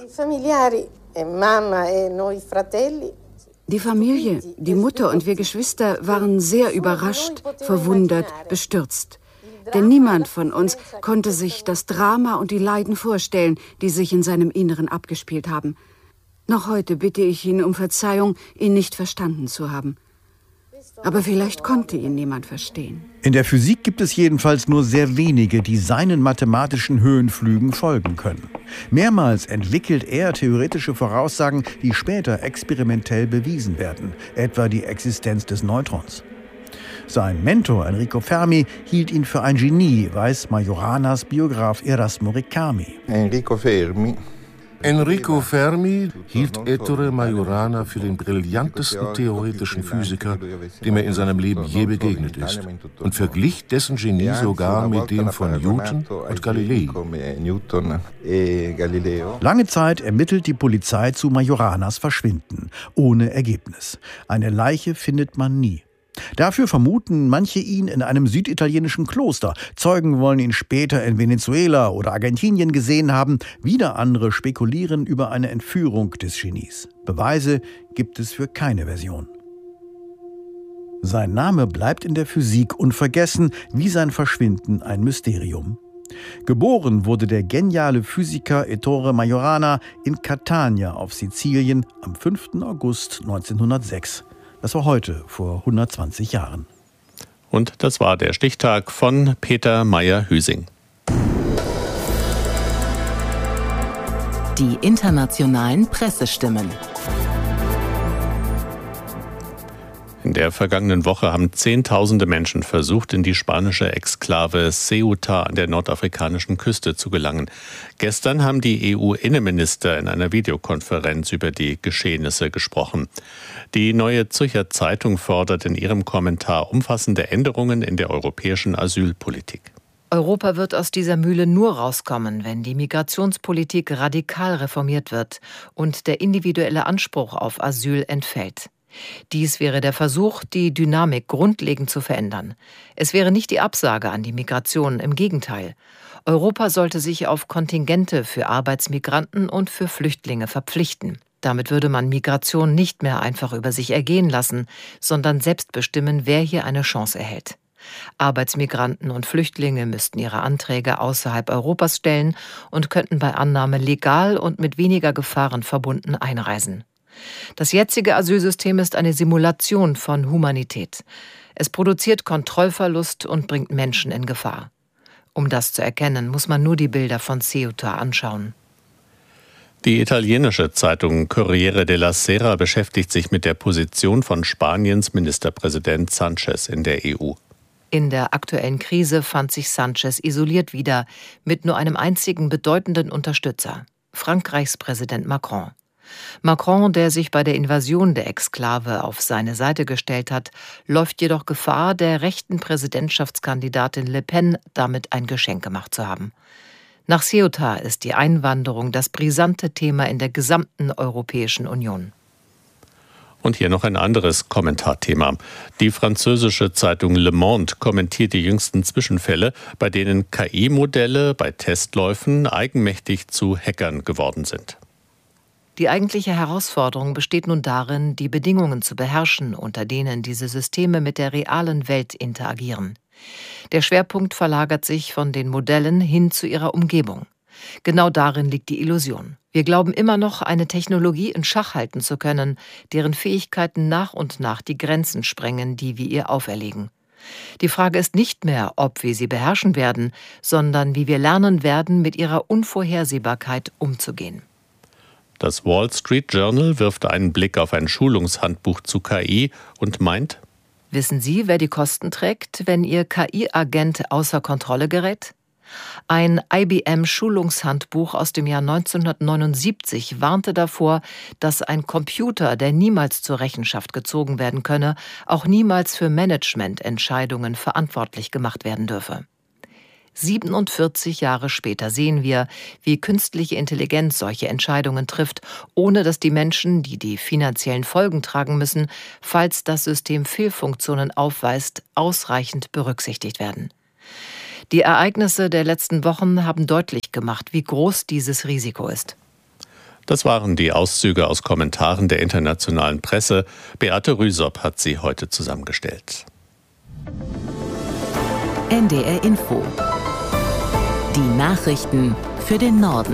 Die Familie, die Mutter und wir Geschwister waren sehr überrascht, verwundert, bestürzt. Denn niemand von uns konnte sich das Drama und die Leiden vorstellen, die sich in seinem Inneren abgespielt haben. Noch heute bitte ich ihn um Verzeihung, ihn nicht verstanden zu haben. Aber vielleicht konnte ihn niemand verstehen. In der Physik gibt es jedenfalls nur sehr wenige, die seinen mathematischen Höhenflügen folgen können. Mehrmals entwickelt er theoretische Voraussagen, die später experimentell bewiesen werden, etwa die Existenz des Neutrons. Sein Mentor Enrico Fermi hielt ihn für ein Genie, weiß Majoranas Biograf Erasmo Riccami. Enrico Fermi hielt Ettore Majorana für den brillantesten theoretischen Physiker, dem er in seinem Leben je begegnet ist, und verglich dessen Genie sogar mit dem von Newton und Galilei. Lange Zeit ermittelt die Polizei zu Majoranas Verschwinden, ohne Ergebnis. Eine Leiche findet man nie. Dafür vermuten manche ihn in einem süditalienischen Kloster. Zeugen wollen ihn später in Venezuela oder Argentinien gesehen haben. Wieder andere spekulieren über eine Entführung des Genies. Beweise gibt es für keine Version. Sein Name bleibt in der Physik unvergessen, wie sein Verschwinden ein Mysterium. Geboren wurde der geniale Physiker Ettore Majorana in Catania auf Sizilien am 5. August 1906. Das war heute, vor 120 Jahren. Und das war der Stichtag von Peter Meyer-Hüsing. Die internationalen Pressestimmen. In der vergangenen Woche haben Zehntausende Menschen versucht, in die spanische Exklave Ceuta an der nordafrikanischen Küste zu gelangen. Gestern haben die EU-Innenminister in einer Videokonferenz über die Geschehnisse gesprochen. Die Neue Zürcher Zeitung fordert in ihrem Kommentar umfassende Änderungen in der europäischen Asylpolitik. Europa wird aus dieser Mühle nur rauskommen, wenn die Migrationspolitik radikal reformiert wird und der individuelle Anspruch auf Asyl entfällt. Dies wäre der Versuch, die Dynamik grundlegend zu verändern. Es wäre nicht die Absage an die Migration, im Gegenteil. Europa sollte sich auf Kontingente für Arbeitsmigranten und für Flüchtlinge verpflichten. Damit würde man Migration nicht mehr einfach über sich ergehen lassen, sondern selbst bestimmen, wer hier eine Chance erhält. Arbeitsmigranten und Flüchtlinge müssten ihre Anträge außerhalb Europas stellen und könnten bei Annahme legal und mit weniger Gefahren verbunden einreisen. Das jetzige Asylsystem ist eine Simulation von Humanität. Es produziert Kontrollverlust und bringt Menschen in Gefahr. Um das zu erkennen, muss man nur die Bilder von Ceuta anschauen. Die italienische Zeitung Corriere della Sera beschäftigt sich mit der Position von Spaniens Ministerpräsident Sánchez in der EU. In der aktuellen Krise fand sich Sánchez isoliert wieder, mit nur einem einzigen bedeutenden Unterstützer, Frankreichs Präsident Macron. Macron, der sich bei der Invasion der Exklave auf seine Seite gestellt hat, läuft jedoch Gefahr, der rechten Präsidentschaftskandidatin Le Pen damit ein Geschenk gemacht zu haben. Nach Ceuta ist die Einwanderung das brisante Thema in der gesamten Europäischen Union. Und hier noch ein anderes Kommentarthema. Die französische Zeitung Le Monde kommentiert die jüngsten Zwischenfälle, bei denen KI-Modelle bei Testläufen eigenmächtig zu Hackern geworden sind. Die eigentliche Herausforderung besteht nun darin, die Bedingungen zu beherrschen, unter denen diese Systeme mit der realen Welt interagieren. Der Schwerpunkt verlagert sich von den Modellen hin zu ihrer Umgebung. Genau darin liegt die Illusion. Wir glauben immer noch, eine Technologie in Schach halten zu können, deren Fähigkeiten nach und nach die Grenzen sprengen, die wir ihr auferlegen. Die Frage ist nicht mehr, ob wir sie beherrschen werden, sondern wie wir lernen werden, mit ihrer Unvorhersehbarkeit umzugehen. Das Wall Street Journal wirft einen Blick auf ein Schulungshandbuch zu KI und meint: Wissen Sie, wer die Kosten trägt, wenn Ihr KI-Agent außer Kontrolle gerät? Ein IBM-Schulungshandbuch aus dem Jahr 1979 warnte davor, dass ein Computer, der niemals zur Rechenschaft gezogen werden könne, auch niemals für Managemententscheidungen verantwortlich gemacht werden dürfe. 47 Jahre später sehen wir, wie künstliche Intelligenz solche Entscheidungen trifft, ohne dass die Menschen, die die finanziellen Folgen tragen müssen, falls das System Fehlfunktionen aufweist, ausreichend berücksichtigt werden. Die Ereignisse der letzten Wochen haben deutlich gemacht, wie groß dieses Risiko ist. Das waren die Auszüge aus Kommentaren der internationalen Presse. Beate Rüsop hat sie heute zusammengestellt. NDR Info. Die Nachrichten für den Norden.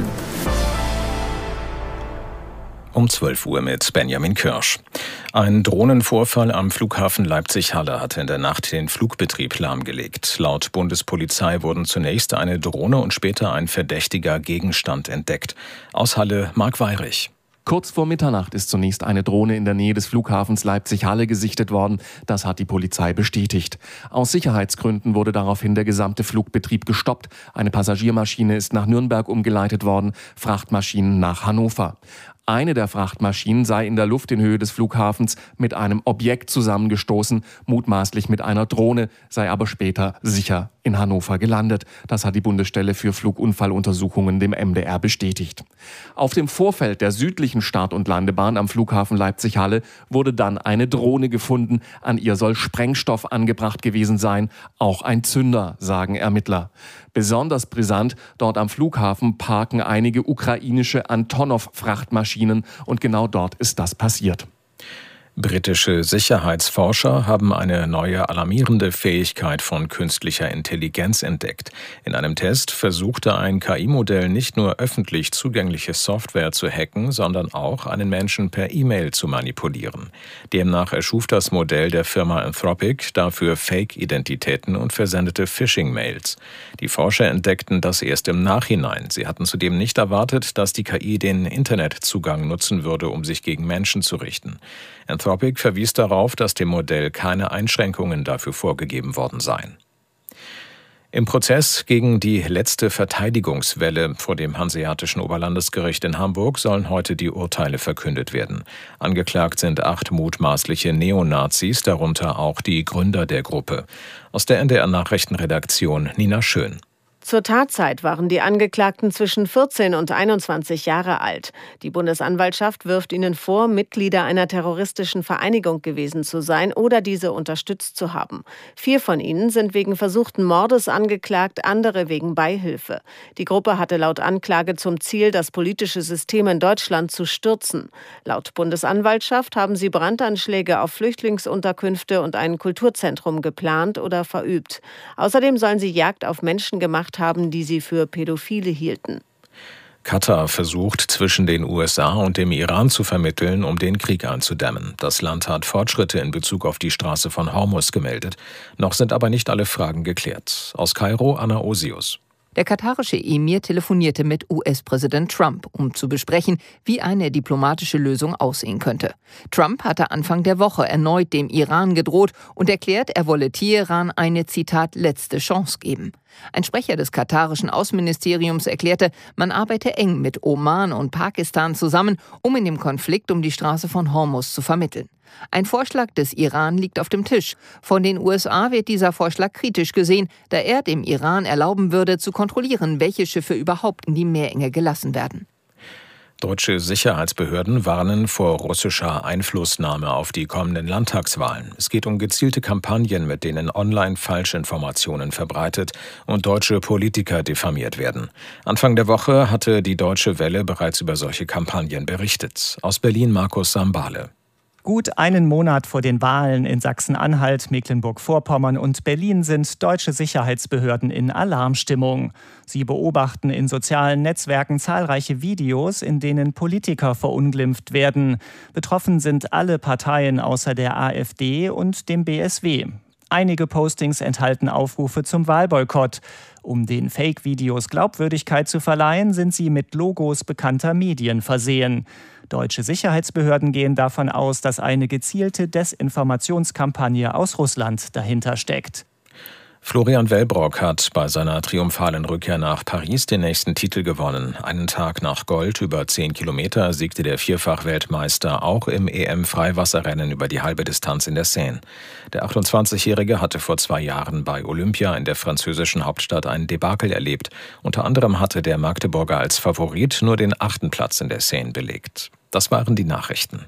Um 12 Uhr mit Benjamin Kirsch. Ein Drohnenvorfall am Flughafen Leipzig-Halle hat in der Nacht den Flugbetrieb lahmgelegt. Laut Bundespolizei wurden zunächst eine Drohne und später ein verdächtiger Gegenstand entdeckt. Aus Halle Marc Weyrich. Kurz vor Mitternacht ist zunächst eine Drohne in der Nähe des Flughafens Leipzig-Halle gesichtet worden. Das hat die Polizei bestätigt. Aus Sicherheitsgründen wurde daraufhin der gesamte Flugbetrieb gestoppt. Eine Passagiermaschine ist nach Nürnberg umgeleitet worden, Frachtmaschinen nach Hannover. Eine der Frachtmaschinen sei in der Luft in Höhe des Flughafens mit einem Objekt zusammengestoßen, mutmaßlich mit einer Drohne, sei aber später sicher in Hannover gelandet. Das hat die Bundesstelle für Flugunfalluntersuchungen dem MDR bestätigt. Auf dem Vorfeld der südlichen Start- und Landebahn am Flughafen Leipzig-Halle wurde dann eine Drohne gefunden. An ihr soll Sprengstoff angebracht gewesen sein, auch ein Zünder, sagen Ermittler. Besonders brisant, dort am Flughafen parken einige ukrainische Antonov-Frachtmaschinen und genau dort ist das passiert. Britische Sicherheitsforscher haben eine neue alarmierende Fähigkeit von künstlicher Intelligenz entdeckt. In einem Test versuchte ein KI-Modell nicht nur öffentlich zugängliche Software zu hacken, sondern auch einen Menschen per E-Mail zu manipulieren. Demnach erschuf das Modell der Firma Anthropic dafür Fake-Identitäten und versendete Phishing-Mails. Die Forscher entdeckten das erst im Nachhinein. Sie hatten zudem nicht erwartet, dass die KI den Internetzugang nutzen würde, um sich gegen Menschen zu richten. Anthropic verwies darauf, dass dem Modell keine Einschränkungen dafür vorgegeben worden seien. Im Prozess gegen die letzte Verteidigungswelle vor dem Hanseatischen Oberlandesgericht in Hamburg sollen heute die Urteile verkündet werden. Angeklagt sind 8 mutmaßliche Neonazis, darunter auch die Gründer der Gruppe. Aus der NDR-Nachrichtenredaktion Nina Schön. Zur Tatzeit waren die Angeklagten zwischen 14 und 21 Jahre alt. Die Bundesanwaltschaft wirft ihnen vor, Mitglieder einer terroristischen Vereinigung gewesen zu sein oder diese unterstützt zu haben. 4 von ihnen sind wegen versuchten Mordes angeklagt, andere wegen Beihilfe. Die Gruppe hatte laut Anklage zum Ziel, das politische System in Deutschland zu stürzen. Laut Bundesanwaltschaft haben sie Brandanschläge auf Flüchtlingsunterkünfte und ein Kulturzentrum geplant oder verübt. Außerdem sollen sie Jagd auf Menschen gemacht haben, die sie für Pädophile hielten. Katar versucht, zwischen den USA und dem Iran zu vermitteln, um den Krieg einzudämmen. Das Land hat Fortschritte in Bezug auf die Straße von Hormuz gemeldet. Noch sind aber nicht alle Fragen geklärt. Aus Kairo, Anna Osius. Der katarische Emir telefonierte mit US-Präsident Trump, um zu besprechen, wie eine diplomatische Lösung aussehen könnte. Trump hatte Anfang der Woche erneut dem Iran gedroht und erklärt, er wolle Teheran eine, Zitat, letzte Chance geben. Ein Sprecher des katarischen Außenministeriums erklärte, man arbeite eng mit Oman und Pakistan zusammen, um in dem Konflikt um die Straße von Hormuz zu vermitteln. Ein Vorschlag des Iran liegt auf dem Tisch. Von den USA wird dieser Vorschlag kritisch gesehen, da er dem Iran erlauben würde, zu kontrollieren, welche Schiffe überhaupt in die Meerenge gelassen werden. Deutsche Sicherheitsbehörden warnen vor russischer Einflussnahme auf die kommenden Landtagswahlen. Es geht um gezielte Kampagnen, mit denen online Falschinformationen verbreitet und deutsche Politiker diffamiert werden. Anfang der Woche hatte die Deutsche Welle bereits über solche Kampagnen berichtet. Aus Berlin Markus Sambale. Gut einen Monat vor den Wahlen in Sachsen-Anhalt, Mecklenburg-Vorpommern und Berlin sind deutsche Sicherheitsbehörden in Alarmstimmung. Sie beobachten in sozialen Netzwerken zahlreiche Videos, in denen Politiker verunglimpft werden. Betroffen sind alle Parteien außer der AfD und dem BSW. Einige Postings enthalten Aufrufe zum Wahlboykott. Um den Fake-Videos Glaubwürdigkeit zu verleihen, sind sie mit Logos bekannter Medien versehen. Deutsche Sicherheitsbehörden gehen davon aus, dass eine gezielte Desinformationskampagne aus Russland dahinter steckt. Florian Wellbrock hat bei seiner triumphalen Rückkehr nach Paris den nächsten Titel gewonnen. Einen Tag nach Gold über 10 Kilometer siegte der Vierfach-Weltmeister auch im EM-Freiwasserrennen über die halbe Distanz in der Seine. Der 28-Jährige hatte vor 2 Jahren bei Olympia in der französischen Hauptstadt ein Debakel erlebt. Unter anderem hatte der Magdeburger als Favorit nur den 8. Platz in der Seine belegt. Das waren die Nachrichten.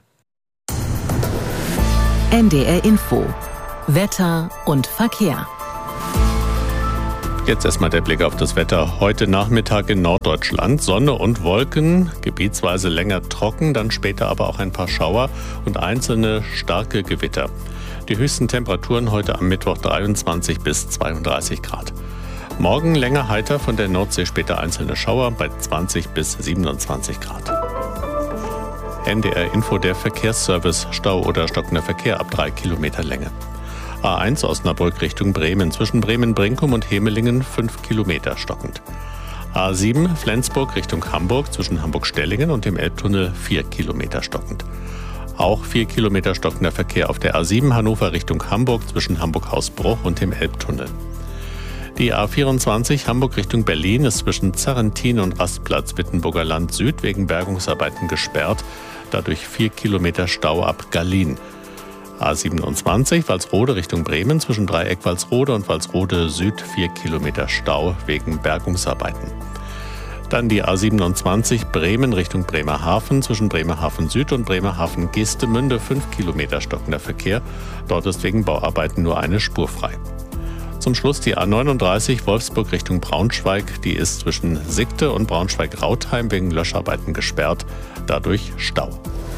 NDR Info. Wetter und Verkehr. Jetzt erstmal der Blick auf das Wetter. Heute Nachmittag in Norddeutschland. Sonne und Wolken, gebietsweise länger trocken, dann später aber auch ein paar Schauer und einzelne starke Gewitter. Die höchsten Temperaturen heute am Mittwoch 23 bis 32 Grad. Morgen länger heiter, von der Nordsee später einzelne Schauer bei 20 bis 27 Grad. NDR Info, der Verkehrsservice. Stau oder stockender Verkehr ab 3 Kilometer Länge. A1 Osnabrück Richtung Bremen, zwischen Bremen-Brinkum und Hemelingen 5 Kilometer stockend. A7 Flensburg Richtung Hamburg, zwischen Hamburg-Stellingen und dem Elbtunnel 4 Kilometer stockend. Auch 4 Kilometer stockender Verkehr auf der A7 Hannover Richtung Hamburg, zwischen Hamburg-Hausbruch und dem Elbtunnel. Die A24 Hamburg Richtung Berlin ist zwischen Zarrentin und Rastplatz Wittenburger Land Süd wegen Bergungsarbeiten gesperrt, dadurch 4 Kilometer Stau ab Gallien. A27 Walsrode Richtung Bremen, zwischen Dreieck Walsrode und Walsrode Süd 4 Kilometer Stau wegen Bergungsarbeiten. Dann die A27 Bremen Richtung Bremerhaven, zwischen Bremerhaven Süd und Bremerhaven Geestemünde 5 Kilometer stockender Verkehr. Dort ist wegen Bauarbeiten nur eine Spur frei. Zum Schluss die A39 Wolfsburg Richtung Braunschweig. Die ist zwischen Sigte und Braunschweig-Rautheim wegen Löscharbeiten gesperrt, dadurch Stau.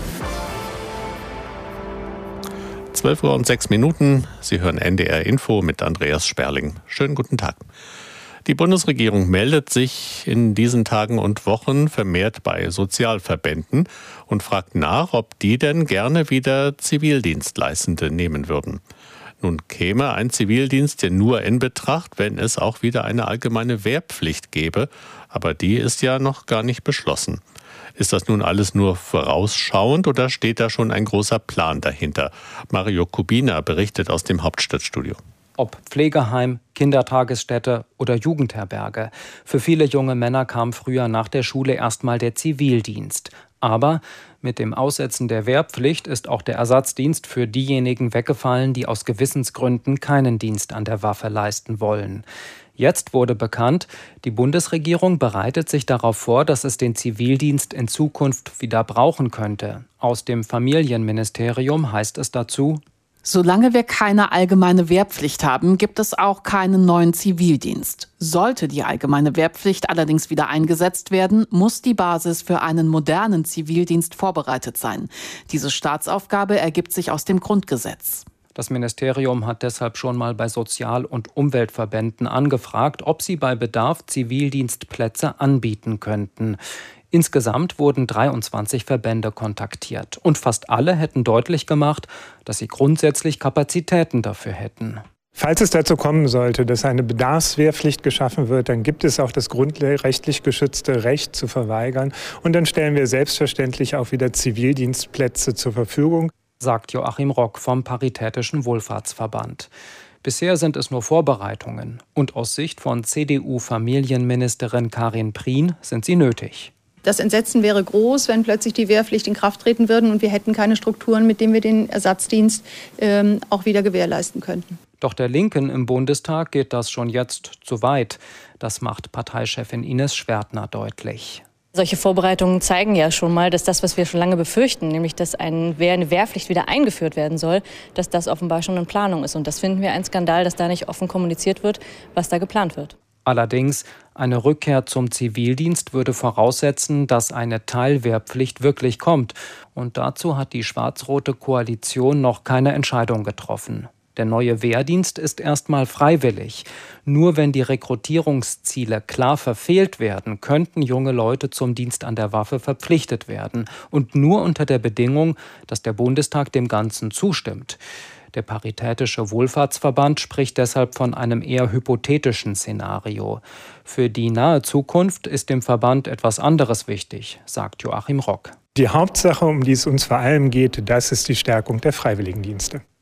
12:06 Uhr. Sie hören NDR Info mit Andreas Sperling. Schönen guten Tag. Die Bundesregierung meldet sich in diesen Tagen und Wochen vermehrt bei Sozialverbänden und fragt nach, ob die denn gerne wieder Zivildienstleistende nehmen würden. Nun käme ein Zivildienst ja nur in Betracht, wenn es auch wieder eine allgemeine Wehrpflicht gäbe, aber die ist ja noch gar nicht beschlossen. Ist das nun alles nur vorausschauend oder steht da schon ein großer Plan dahinter? Mario Kubina berichtet aus dem Hauptstadtstudio. Ob Pflegeheim, Kindertagesstätte oder Jugendherberge. Für viele junge Männer kam früher nach der Schule erstmal der Zivildienst. Aber mit dem Aussetzen der Wehrpflicht ist auch der Ersatzdienst für diejenigen weggefallen, die aus Gewissensgründen keinen Dienst an der Waffe leisten wollen. Jetzt wurde bekannt, die Bundesregierung bereitet sich darauf vor, dass es den Zivildienst in Zukunft wieder brauchen könnte. Aus dem Familienministerium heißt es dazu: Solange wir keine allgemeine Wehrpflicht haben, gibt es auch keinen neuen Zivildienst. Sollte die allgemeine Wehrpflicht allerdings wieder eingesetzt werden, muss die Basis für einen modernen Zivildienst vorbereitet sein. Diese Staatsaufgabe ergibt sich aus dem Grundgesetz. Das Ministerium hat deshalb schon mal bei Sozial- und Umweltverbänden angefragt, ob sie bei Bedarf Zivildienstplätze anbieten könnten. Insgesamt wurden 23 Verbände kontaktiert und fast alle hätten deutlich gemacht, dass sie grundsätzlich Kapazitäten dafür hätten. Falls es dazu kommen sollte, dass eine Bedarfswehrpflicht geschaffen wird, dann gibt es auch das grundrechtlich geschützte Recht zu verweigern. Und dann stellen wir selbstverständlich auch wieder Zivildienstplätze zur Verfügung, sagt Joachim Rock vom Paritätischen Wohlfahrtsverband. Bisher sind es nur Vorbereitungen und aus Sicht von CDU-Familienministerin Karin Prien sind sie nötig. Das Entsetzen wäre groß, wenn plötzlich die Wehrpflicht in Kraft treten würde und wir hätten keine Strukturen, mit denen wir den Ersatzdienst auch wieder gewährleisten könnten. Doch der Linken im Bundestag geht das schon jetzt zu weit. Das macht Parteichefin Ines Schwertner deutlich. Solche Vorbereitungen zeigen ja schon mal, dass das, was wir schon lange befürchten, nämlich dass eine Wehrpflicht wieder eingeführt werden soll, dass das offenbar schon in Planung ist. Und das finden wir ein Skandal, dass da nicht offen kommuniziert wird, was da geplant wird. Allerdings, eine Rückkehr zum Zivildienst würde voraussetzen, dass eine Teilwehrpflicht wirklich kommt. Und dazu hat die schwarz-rote Koalition noch keine Entscheidung getroffen. Der neue Wehrdienst ist erstmal freiwillig. Nur wenn die Rekrutierungsziele klar verfehlt werden, könnten junge Leute zum Dienst an der Waffe verpflichtet werden. Und nur unter der Bedingung, dass der Bundestag dem Ganzen zustimmt. Der Paritätische Wohlfahrtsverband spricht deshalb von einem eher hypothetischen Szenario. Für die nahe Zukunft ist dem Verband etwas anderes wichtig, sagt Joachim Rock. Die Hauptsache, um die es uns vor allem geht, das ist die Stärkung der Freiwilligendienste.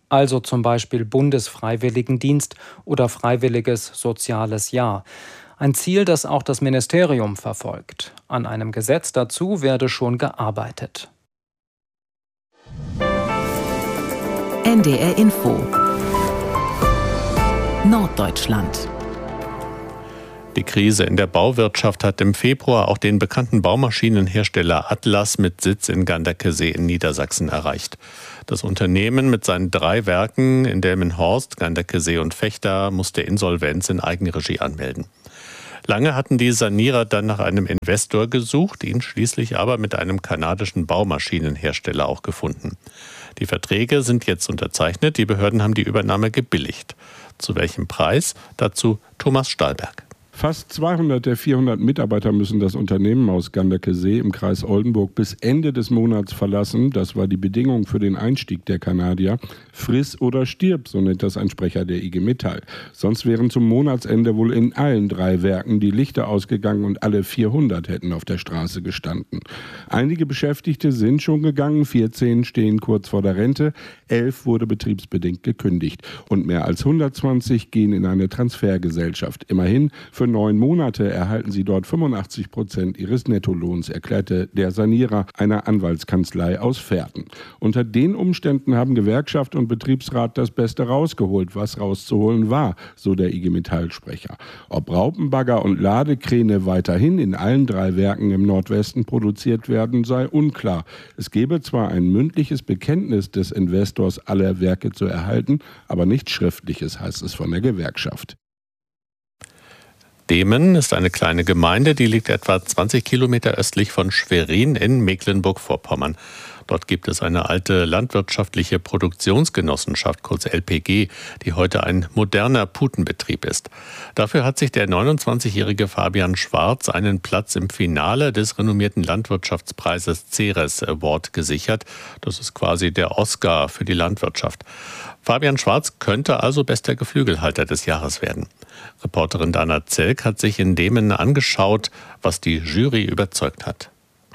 also zum Beispiel Bundesfreiwilligendienst oder Freiwilliges Soziales Jahr. Ein Ziel, das auch das Ministerium verfolgt. An einem Gesetz dazu werde schon gearbeitet. NDR Info Norddeutschland. Die Krise in der Bauwirtschaft hat im Februar auch den bekannten Baumaschinenhersteller Atlas mit Sitz in Ganderkesee in Niedersachsen erreicht. Das Unternehmen mit seinen 3 Werken in Delmenhorst, Ganderkesee und Vechta musste Insolvenz in Eigenregie anmelden. Lange hatten die Sanierer dann nach einem Investor gesucht, ihn schließlich aber mit einem kanadischen Baumaschinenhersteller auch gefunden. Die Verträge sind jetzt unterzeichnet, die Behörden haben die Übernahme gebilligt. Zu welchem Preis? Dazu Thomas Stahlberg. Fast 200 der 400 Mitarbeiter müssen das Unternehmen aus Ganderkesee im Kreis Oldenburg bis Ende des Monats verlassen. Das war die Bedingung für den Einstieg der Kanadier. Friss oder stirb, so nennt das ein Sprecher der IG Metall. Sonst wären zum Monatsende wohl in allen 3 Werken die Lichter ausgegangen und alle 400 hätten auf der Straße gestanden. Einige Beschäftigte sind schon gegangen, 14 stehen kurz vor der Rente, 11 wurde betriebsbedingt gekündigt und mehr als 120 gehen in eine Transfergesellschaft. Immerhin für 9 Monate erhalten sie dort 85% ihres Nettolohns, erklärte der Sanierer einer Anwaltskanzlei aus Verden. Unter den Umständen haben Gewerkschaft und Betriebsrat das Beste rausgeholt, was rauszuholen war, so der IG Metall-Sprecher. Ob Raupenbagger und Ladekräne weiterhin in allen 3 Werken im Nordwesten produziert werden, sei unklar. Es gebe zwar ein mündliches Bekenntnis des Investors, alle Werke zu erhalten, aber nichts Schriftliches, heißt es von der Gewerkschaft. Demen ist eine kleine Gemeinde, die liegt etwa 20 Kilometer östlich von Schwerin in Mecklenburg-Vorpommern. Dort gibt es eine alte landwirtschaftliche Produktionsgenossenschaft, kurz LPG, die heute ein moderner Putenbetrieb ist. Dafür hat sich der 29-jährige Fabian Schwarz einen Platz im Finale des renommierten Landwirtschaftspreises Ceres Award gesichert. Das ist quasi der Oscar für die Landwirtschaft. Fabian Schwarz könnte also bester Geflügelhalter des Jahres werden. Reporterin Dana Zelk hat sich in Demen angeschaut, was die Jury überzeugt hat.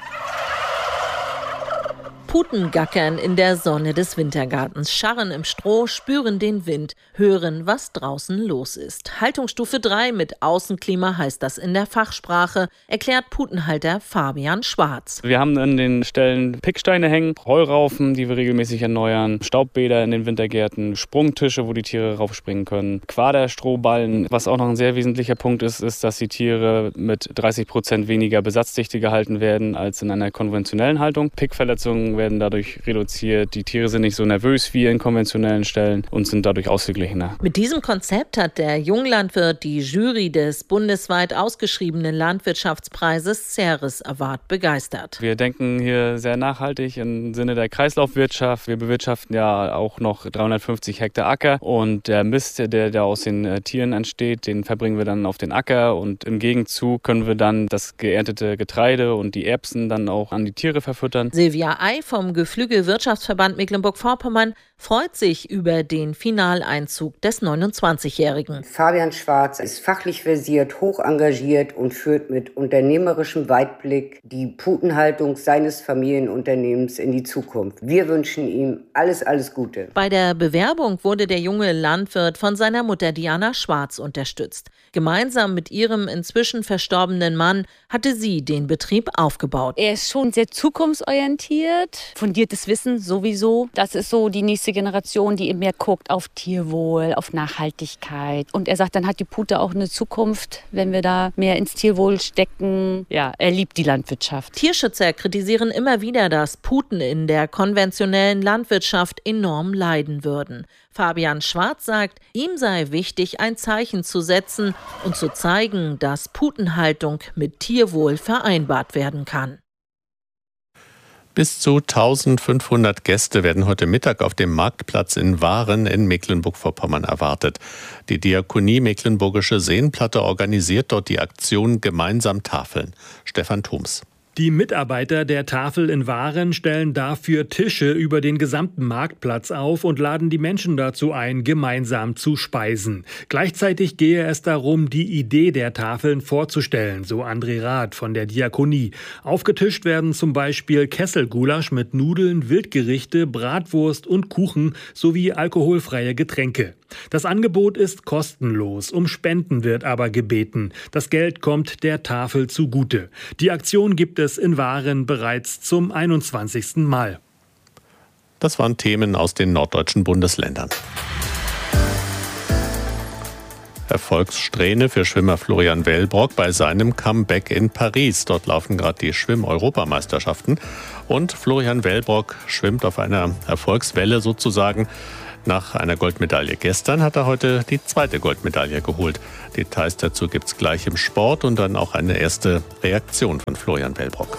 Puten gackern in der Sonne des Wintergartens, scharren im Stroh, spüren den Wind, hören, was draußen los ist. Haltungsstufe 3 mit Außenklima heißt das in der Fachsprache, erklärt Putenhalter Fabian Schwarz. Wir haben an den Stellen Picksteine hängen, Heuraufen, die wir regelmäßig erneuern, Staubbäder in den Wintergärten, Sprungtische, wo die Tiere raufspringen können, Quaderstrohballen. Was auch noch ein sehr wesentlicher Punkt ist, dass die Tiere mit 30% weniger Besatzdichte gehalten werden als in einer konventionellen Haltung. Pickverletzungen werden dadurch reduziert. Die Tiere sind nicht so nervös wie in konventionellen Stellen und sind dadurch ausgeglichener. Mit diesem Konzept hat der Junglandwirt die Jury des bundesweit ausgeschriebenen Landwirtschaftspreises Ceres Award begeistert. Wir denken hier sehr nachhaltig im Sinne der Kreislaufwirtschaft. Wir bewirtschaften ja auch noch 350 Hektar Acker und der Mist, der da aus den Tieren entsteht, den verbringen wir dann auf den Acker und im Gegenzug können wir dann das geerntete Getreide und die Erbsen dann auch an die Tiere verfüttern. Silvia Ei vom Geflügelwirtschaftsverband Mecklenburg-Vorpommern freut sich über den Finaleinzug des 29-Jährigen. Fabian Schwarz ist fachlich versiert, hoch engagiert und führt mit unternehmerischem Weitblick die Putenhaltung seines Familienunternehmens in die Zukunft. Wir wünschen ihm alles Gute. Bei der Bewerbung wurde der junge Landwirt von seiner Mutter Diana Schwarz unterstützt. Gemeinsam mit ihrem inzwischen verstorbenen Mann hatte sie den Betrieb aufgebaut. Er ist schon sehr zukunftsorientiert, fundiertes Wissen sowieso. Das ist so die nächste Generation, die eben mehr guckt auf Tierwohl, auf Nachhaltigkeit. Und er sagt, dann hat die Pute auch eine Zukunft, wenn wir da mehr ins Tierwohl stecken. Ja, er liebt die Landwirtschaft. Tierschützer kritisieren immer wieder, dass Puten in der konventionellen Landwirtschaft enorm leiden würden. Fabian Schwarz sagt, ihm sei wichtig, ein Zeichen zu setzen und zu zeigen, dass Putenhaltung mit Tierwohl vereinbart werden kann. Bis zu 1500 Gäste werden heute Mittag auf dem Marktplatz in Waren in Mecklenburg-Vorpommern erwartet. Die Diakonie Mecklenburgische Seenplatte organisiert dort die Aktion Gemeinsam Tafeln. Stefan Thoms. Die Mitarbeiter der Tafel in Waren stellen dafür Tische über den gesamten Marktplatz auf und laden die Menschen dazu ein, gemeinsam zu speisen. Gleichzeitig gehe es darum, die Idee der Tafeln vorzustellen, so André Rath von der Diakonie. Aufgetischt werden zum Beispiel Kesselgulasch mit Nudeln, Wildgerichte, Bratwurst und Kuchen sowie alkoholfreie Getränke. Das Angebot ist kostenlos, um Spenden wird aber gebeten. Das Geld kommt der Tafel zugute. Die Aktion gibt es in Waren bereits zum 21. Mal. Das waren Themen aus den norddeutschen Bundesländern. Erfolgssträhne für Schwimmer Florian Wellbrock bei seinem Comeback in Paris. Dort laufen gerade die Schwimm-Europameisterschaften. Und Florian Wellbrock schwimmt auf einer Erfolgswelle sozusagen. Nach einer Goldmedaille gestern hat er heute die zweite Goldmedaille geholt. Details dazu gibt's gleich im Sport und dann auch eine erste Reaktion von Florian Wellbrock.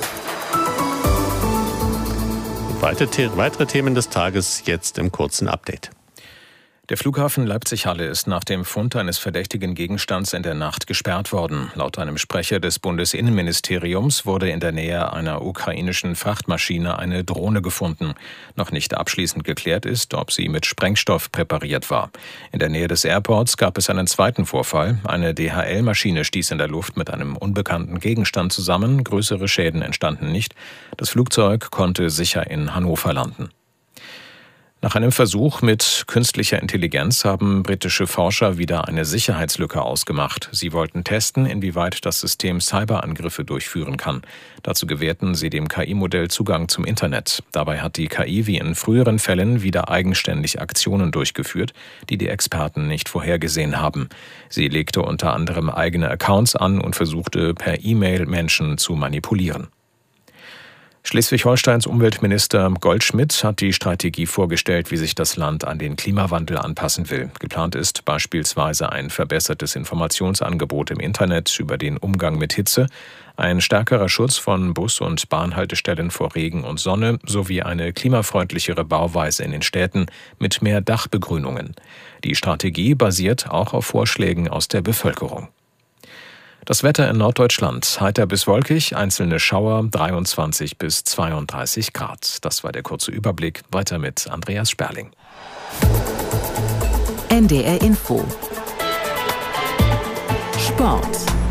Weitere Themen des Tages jetzt im kurzen Update. Der Flughafen Leipzig-Halle ist nach dem Fund eines verdächtigen Gegenstands in der Nacht gesperrt worden. Laut einem Sprecher des Bundesinnenministeriums wurde in der Nähe einer ukrainischen Frachtmaschine eine Drohne gefunden. Noch nicht abschließend geklärt ist, ob sie mit Sprengstoff präpariert war. In der Nähe des Airports gab es einen zweiten Vorfall. Eine DHL-Maschine stieß in der Luft mit einem unbekannten Gegenstand zusammen. Größere Schäden entstanden nicht. Das Flugzeug konnte sicher in Hannover landen. Nach einem Versuch mit künstlicher Intelligenz haben britische Forscher wieder eine Sicherheitslücke ausgemacht. Sie wollten testen, inwieweit das System Cyberangriffe durchführen kann. Dazu gewährten sie dem KI-Modell Zugang zum Internet. Dabei hat die KI wie in früheren Fällen wieder eigenständig Aktionen durchgeführt, die die Experten nicht vorhergesehen haben. Sie legte unter anderem eigene Accounts an und versuchte per E-Mail Menschen zu manipulieren. Schleswig-Holsteins Umweltminister Goldschmidt hat die Strategie vorgestellt, wie sich das Land an den Klimawandel anpassen will. Geplant ist beispielsweise ein verbessertes Informationsangebot im Internet über den Umgang mit Hitze, ein stärkerer Schutz von Bus- und Bahnhaltestellen vor Regen und Sonne sowie eine klimafreundlichere Bauweise in den Städten mit mehr Dachbegrünungen. Die Strategie basiert auch auf Vorschlägen aus der Bevölkerung. Das Wetter in Norddeutschland, heiter bis wolkig, einzelne Schauer, 23 bis 32 Grad. Das war der kurze Überblick. Weiter mit Andreas Sperling. NDR Info. Sport.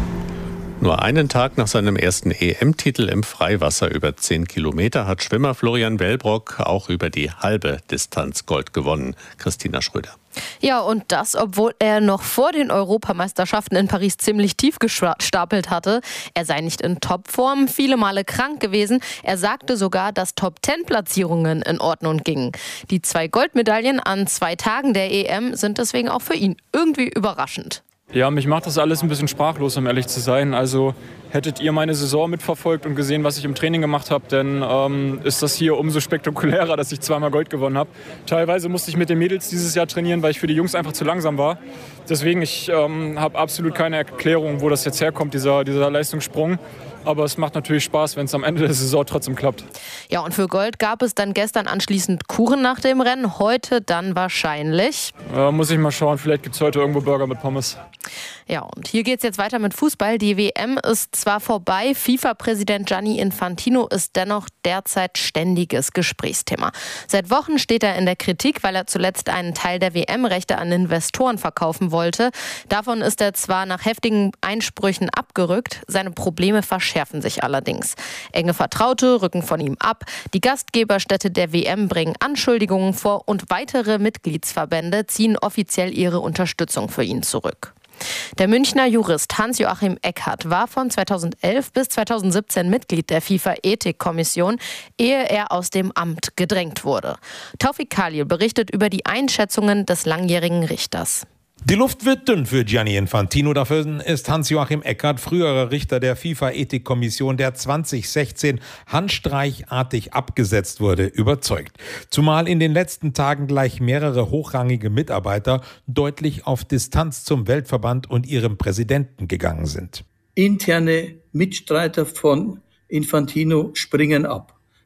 Nur einen Tag nach seinem ersten EM-Titel im Freiwasser über 10 Kilometer hat Schwimmer Florian Wellbrock auch über die halbe Distanz Gold gewonnen. Christina Schröder. Ja, und das, obwohl er noch vor den Europameisterschaften in Paris ziemlich tief gestapelt hatte. Er sei nicht in Topform, viele Male krank gewesen. Er sagte sogar, dass Top-10-Platzierungen in Ordnung gingen. Die 2 Goldmedaillen an 2 Tagen der EM sind deswegen auch für ihn irgendwie überraschend. Ja, mich macht das alles ein bisschen sprachlos, um ehrlich zu sein. Also hättet ihr meine Saison mitverfolgt und gesehen, was ich im Training gemacht habe, dann ist das hier umso spektakulärer, dass ich 2-mal Gold gewonnen habe. Teilweise musste ich mit den Mädels dieses Jahr trainieren, weil ich für die Jungs einfach zu langsam war. Deswegen, ich habe absolut keine Erklärung, wo das jetzt herkommt, dieser Leistungssprung. Aber es macht natürlich Spaß, wenn es am Ende der Saison trotzdem klappt. Ja, und für Gold gab es dann gestern anschließend Kuchen nach dem Rennen. Heute dann wahrscheinlich. Muss ich mal schauen, vielleicht gibt es heute irgendwo Burger mit Pommes. Ja, und hier geht es jetzt weiter mit Fußball. Die WM ist zwar vorbei, FIFA-Präsident Gianni Infantino ist dennoch derzeit ständiges Gesprächsthema. Seit Wochen steht er in der Kritik, weil er zuletzt einen Teil der WM-Rechte an Investoren verkaufen wollte. Davon ist er zwar nach heftigen Einsprüchen abgerückt, seine Probleme verschärfen sich allerdings. Enge Vertraute rücken von ihm ab, die Gastgeberstädte der WM bringen Anschuldigungen vor und weitere Mitgliedsverbände ziehen offiziell ihre Unterstützung für ihn zurück. Der Münchner Jurist Hans-Joachim Eckhardt war von 2011 bis 2017 Mitglied der FIFA-Ethikkommission, ehe er aus dem Amt gedrängt wurde. Taufik Khalil berichtet über die Einschätzungen des langjährigen Richters. Die Luft wird dünn für Gianni Infantino. Dafür ist Hans-Joachim Eckhardt, früherer Richter der FIFA-Ethikkommission, der 2016 handstreichartig abgesetzt wurde, überzeugt. Zumal in den letzten Tagen gleich mehrere hochrangige Mitarbeiter deutlich auf Distanz zum Weltverband und ihrem Präsidenten gegangen sind. Interne Mitstreiter von Infantino springen ab.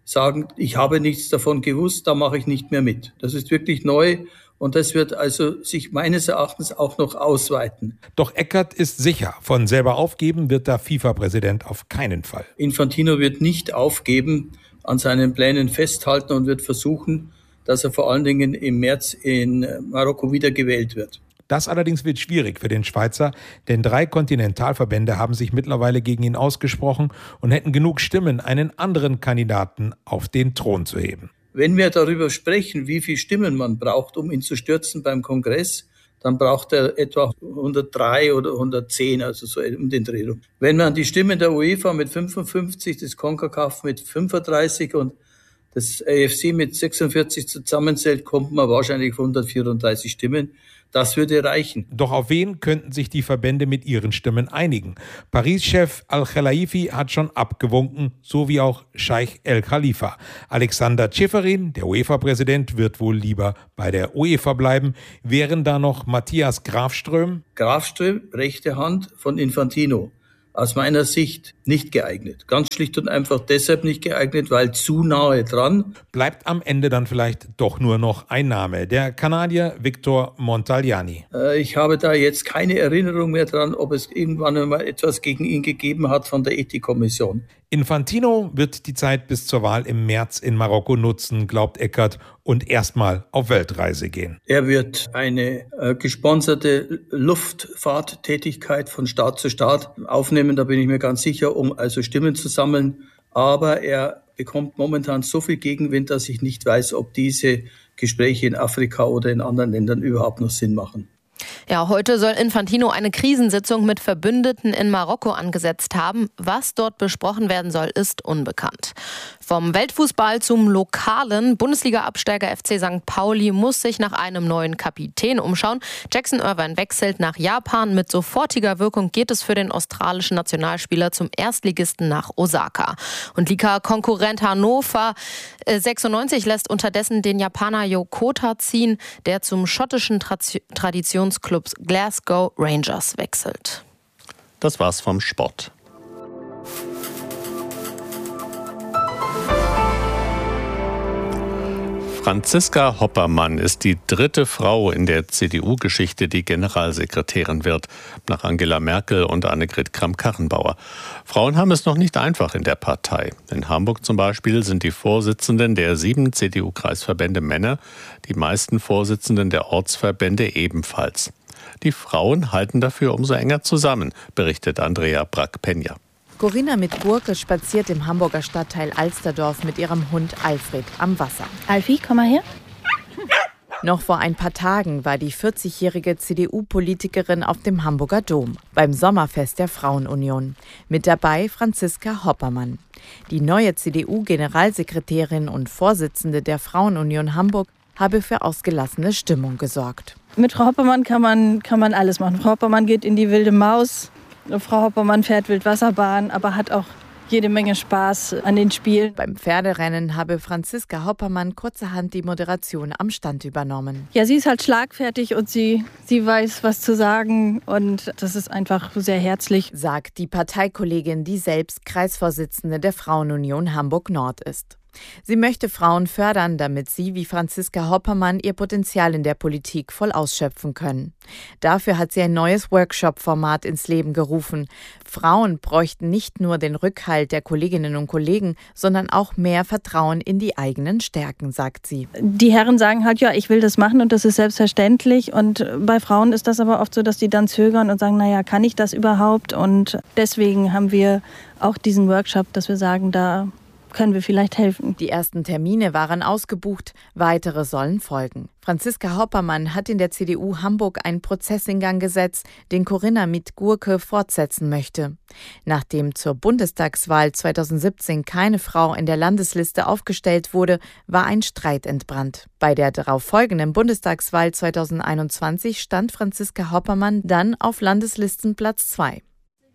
sagen, ich habe nichts davon gewusst, da mache ich nicht mehr mit. Das ist wirklich neu. Und das wird also sich meines Erachtens auch noch ausweiten. Doch Eckert ist sicher, von selber aufgeben wird der FIFA-Präsident auf keinen Fall. Infantino wird nicht aufgeben, an seinen Plänen festhalten und wird versuchen, dass er vor allen Dingen im März in Marokko wiedergewählt wird. Das allerdings wird schwierig für den Schweizer, denn 3 Kontinentalverbände haben sich mittlerweile gegen ihn ausgesprochen und hätten genug Stimmen, einen anderen Kandidaten auf den Thron zu heben. Wenn wir darüber sprechen, wie viele Stimmen man braucht, um ihn zu stürzen beim Kongress, dann braucht er etwa 103 oder 110, also so um den Dreh rum. Wenn man die Stimmen der UEFA mit 55, das CONCACAF mit 35 und das AFC mit 46 zusammenzählt, kommt man wahrscheinlich auf 134 Stimmen. Das würde reichen. Doch auf wen könnten sich die Verbände mit ihren Stimmen einigen? Paris-Chef Al-Khelaifi hat schon abgewunken, so wie auch Scheich El Khalifa. Alexander Ceferin, der UEFA-Präsident, wird wohl lieber bei der UEFA bleiben. Wären da noch Matthias Grafström? Grafström, rechte Hand von Infantino. Aus meiner Sicht nicht geeignet. Ganz schlicht und einfach deshalb nicht geeignet, weil zu nahe dran. Bleibt am Ende dann vielleicht doch nur noch ein Name, der Kanadier Victor Montagliani. Ich habe da jetzt keine Erinnerung mehr dran, ob es irgendwann einmal etwas gegen ihn gegeben hat von der Ethikkommission. Infantino wird die Zeit bis zur Wahl im März in Marokko nutzen, glaubt Eckert, und erstmal auf Weltreise gehen. Er wird eine gesponserte Luftfahrttätigkeit von Staat zu Staat aufnehmen, da bin ich mir ganz sicher, um also Stimmen zu sammeln. Aber er bekommt momentan so viel Gegenwind, dass ich nicht weiß, ob diese Gespräche in Afrika oder in anderen Ländern überhaupt noch Sinn machen. Ja, heute soll Infantino eine Krisensitzung mit Verbündeten in Marokko angesetzt haben. Was dort besprochen werden soll, ist unbekannt. Vom Weltfußball zum lokalen Bundesliga-Absteiger FC St. Pauli muss sich nach einem neuen Kapitän umschauen. Jackson Irvine wechselt nach Japan. Mit sofortiger Wirkung geht es für den australischen Nationalspieler zum Erstligisten nach Osaka. Und Liga-Konkurrent Hannover 96 lässt unterdessen den Japaner Yokota ziehen, der zum schottischen Traditionsclub Glasgow Rangers wechselt. Das war's vom Sport. Franziska Hoppermann ist die 3. Frau in der CDU-Geschichte, die Generalsekretärin wird, nach Angela Merkel und Annegret Kramp-Karrenbauer. Frauen haben es noch nicht einfach in der Partei. In Hamburg zum Beispiel sind die Vorsitzenden der 7 CDU-Kreisverbände Männer, die meisten Vorsitzenden der Ortsverbände ebenfalls. Die Frauen halten dafür umso enger zusammen, berichtet Andrea Brack-Penja. Corinna mit Gurke spaziert im Hamburger Stadtteil Alsterdorf mit ihrem Hund Alfred am Wasser. Alfie, komm mal her. Noch vor ein paar Tagen war die 40-jährige CDU-Politikerin auf dem Hamburger Dom beim Sommerfest der Frauenunion. Mit dabei Franziska Hoppermann. Die neue CDU-Generalsekretärin und Vorsitzende der Frauenunion Hamburg habe für ausgelassene Stimmung gesorgt. Mit Frau Hoppermann kann man alles machen. Frau Hoppermann geht in die wilde Maus. Frau Hoppermann fährt Wildwasserbahn, aber hat auch jede Menge Spaß an den Spielen. Beim Pferderennen habe Franziska Hoppermann kurzerhand die Moderation am Stand übernommen. Ja, sie ist halt schlagfertig und sie weiß, was zu sagen. Und das ist einfach sehr herzlich, sagt die Parteikollegin, die selbst Kreisvorsitzende der Frauenunion Hamburg-Nord ist. Sie möchte Frauen fördern, damit sie wie Franziska Hoppermann ihr Potenzial in der Politik voll ausschöpfen können. Dafür hat sie ein neues Workshop-Format ins Leben gerufen. Frauen bräuchten nicht nur den Rückhalt der Kolleginnen und Kollegen, sondern auch mehr Vertrauen in die eigenen Stärken, sagt sie. Die Herren sagen halt, ja, ich will das machen und das ist selbstverständlich. Und bei Frauen ist das aber oft so, dass die dann zögern und sagen, naja, kann ich das überhaupt? Und deswegen haben wir auch diesen Workshop, dass wir sagen, da können wir vielleicht helfen. Die ersten Termine waren ausgebucht, weitere sollen folgen. Franziska Hoppermann hat in der CDU Hamburg einen Prozess in Gang gesetzt, den Corinna mit Gurke fortsetzen möchte. Nachdem zur Bundestagswahl 2017 keine Frau in der Landesliste aufgestellt wurde, war ein Streit entbrannt. Bei der darauf folgenden Bundestagswahl 2021 stand Franziska Hoppermann dann auf Landeslistenplatz 2.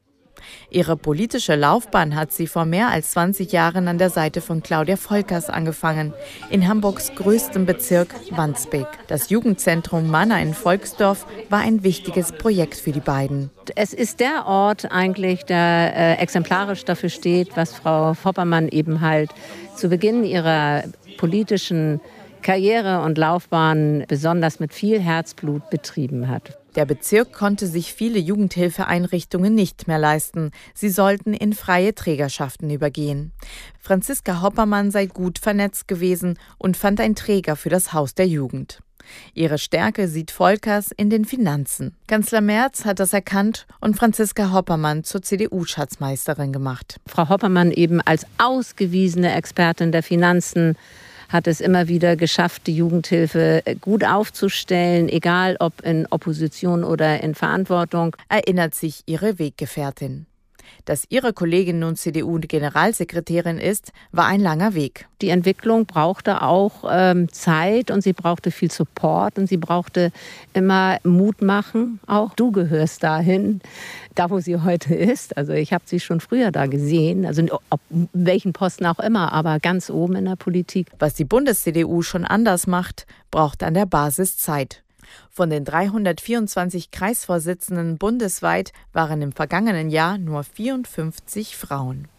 Ihre politische Laufbahn hat sie vor mehr als 20 Jahren an der Seite von Claudia Volkers angefangen, in Hamburgs größtem Bezirk Wandsbek. Das Jugendzentrum Manna in Volksdorf war ein wichtiges Projekt für die beiden. Es ist der Ort eigentlich, der exemplarisch dafür steht, was Frau Hoppermann eben halt zu Beginn ihrer politischen Karriere und Laufbahn besonders mit viel Herzblut betrieben hat. Der Bezirk konnte sich viele Jugendhilfeeinrichtungen nicht mehr leisten. Sie sollten in freie Trägerschaften übergehen. Franziska Hoppermann sei gut vernetzt gewesen und fand einen Träger für das Haus der Jugend. Ihre Stärke sieht Volkers in den Finanzen. Kanzler Merz hat das erkannt und Franziska Hoppermann zur CDU-Schatzmeisterin gemacht. Frau Hoppermann eben als ausgewiesene Expertin der Finanzen hat es immer wieder geschafft, die Jugendhilfe gut aufzustellen, egal ob in Opposition oder in Verantwortung, erinnert sich ihre Weggefährtin. Dass ihre Kollegin nun CDU-Generalsekretärin ist, war ein langer Weg. Die Entwicklung brauchte auch Zeit und sie brauchte viel Support und sie brauchte immer Mut machen. Auch du gehörst dahin, da wo sie heute ist. Also ich habe sie schon früher da gesehen, also auf welchen Posten auch immer, aber ganz oben in der Politik. Was die Bundes-CDU schon anders macht, braucht an der Basis Zeit. Von den 324 Kreisvorsitzenden bundesweit waren im vergangenen Jahr nur 54 Frauen.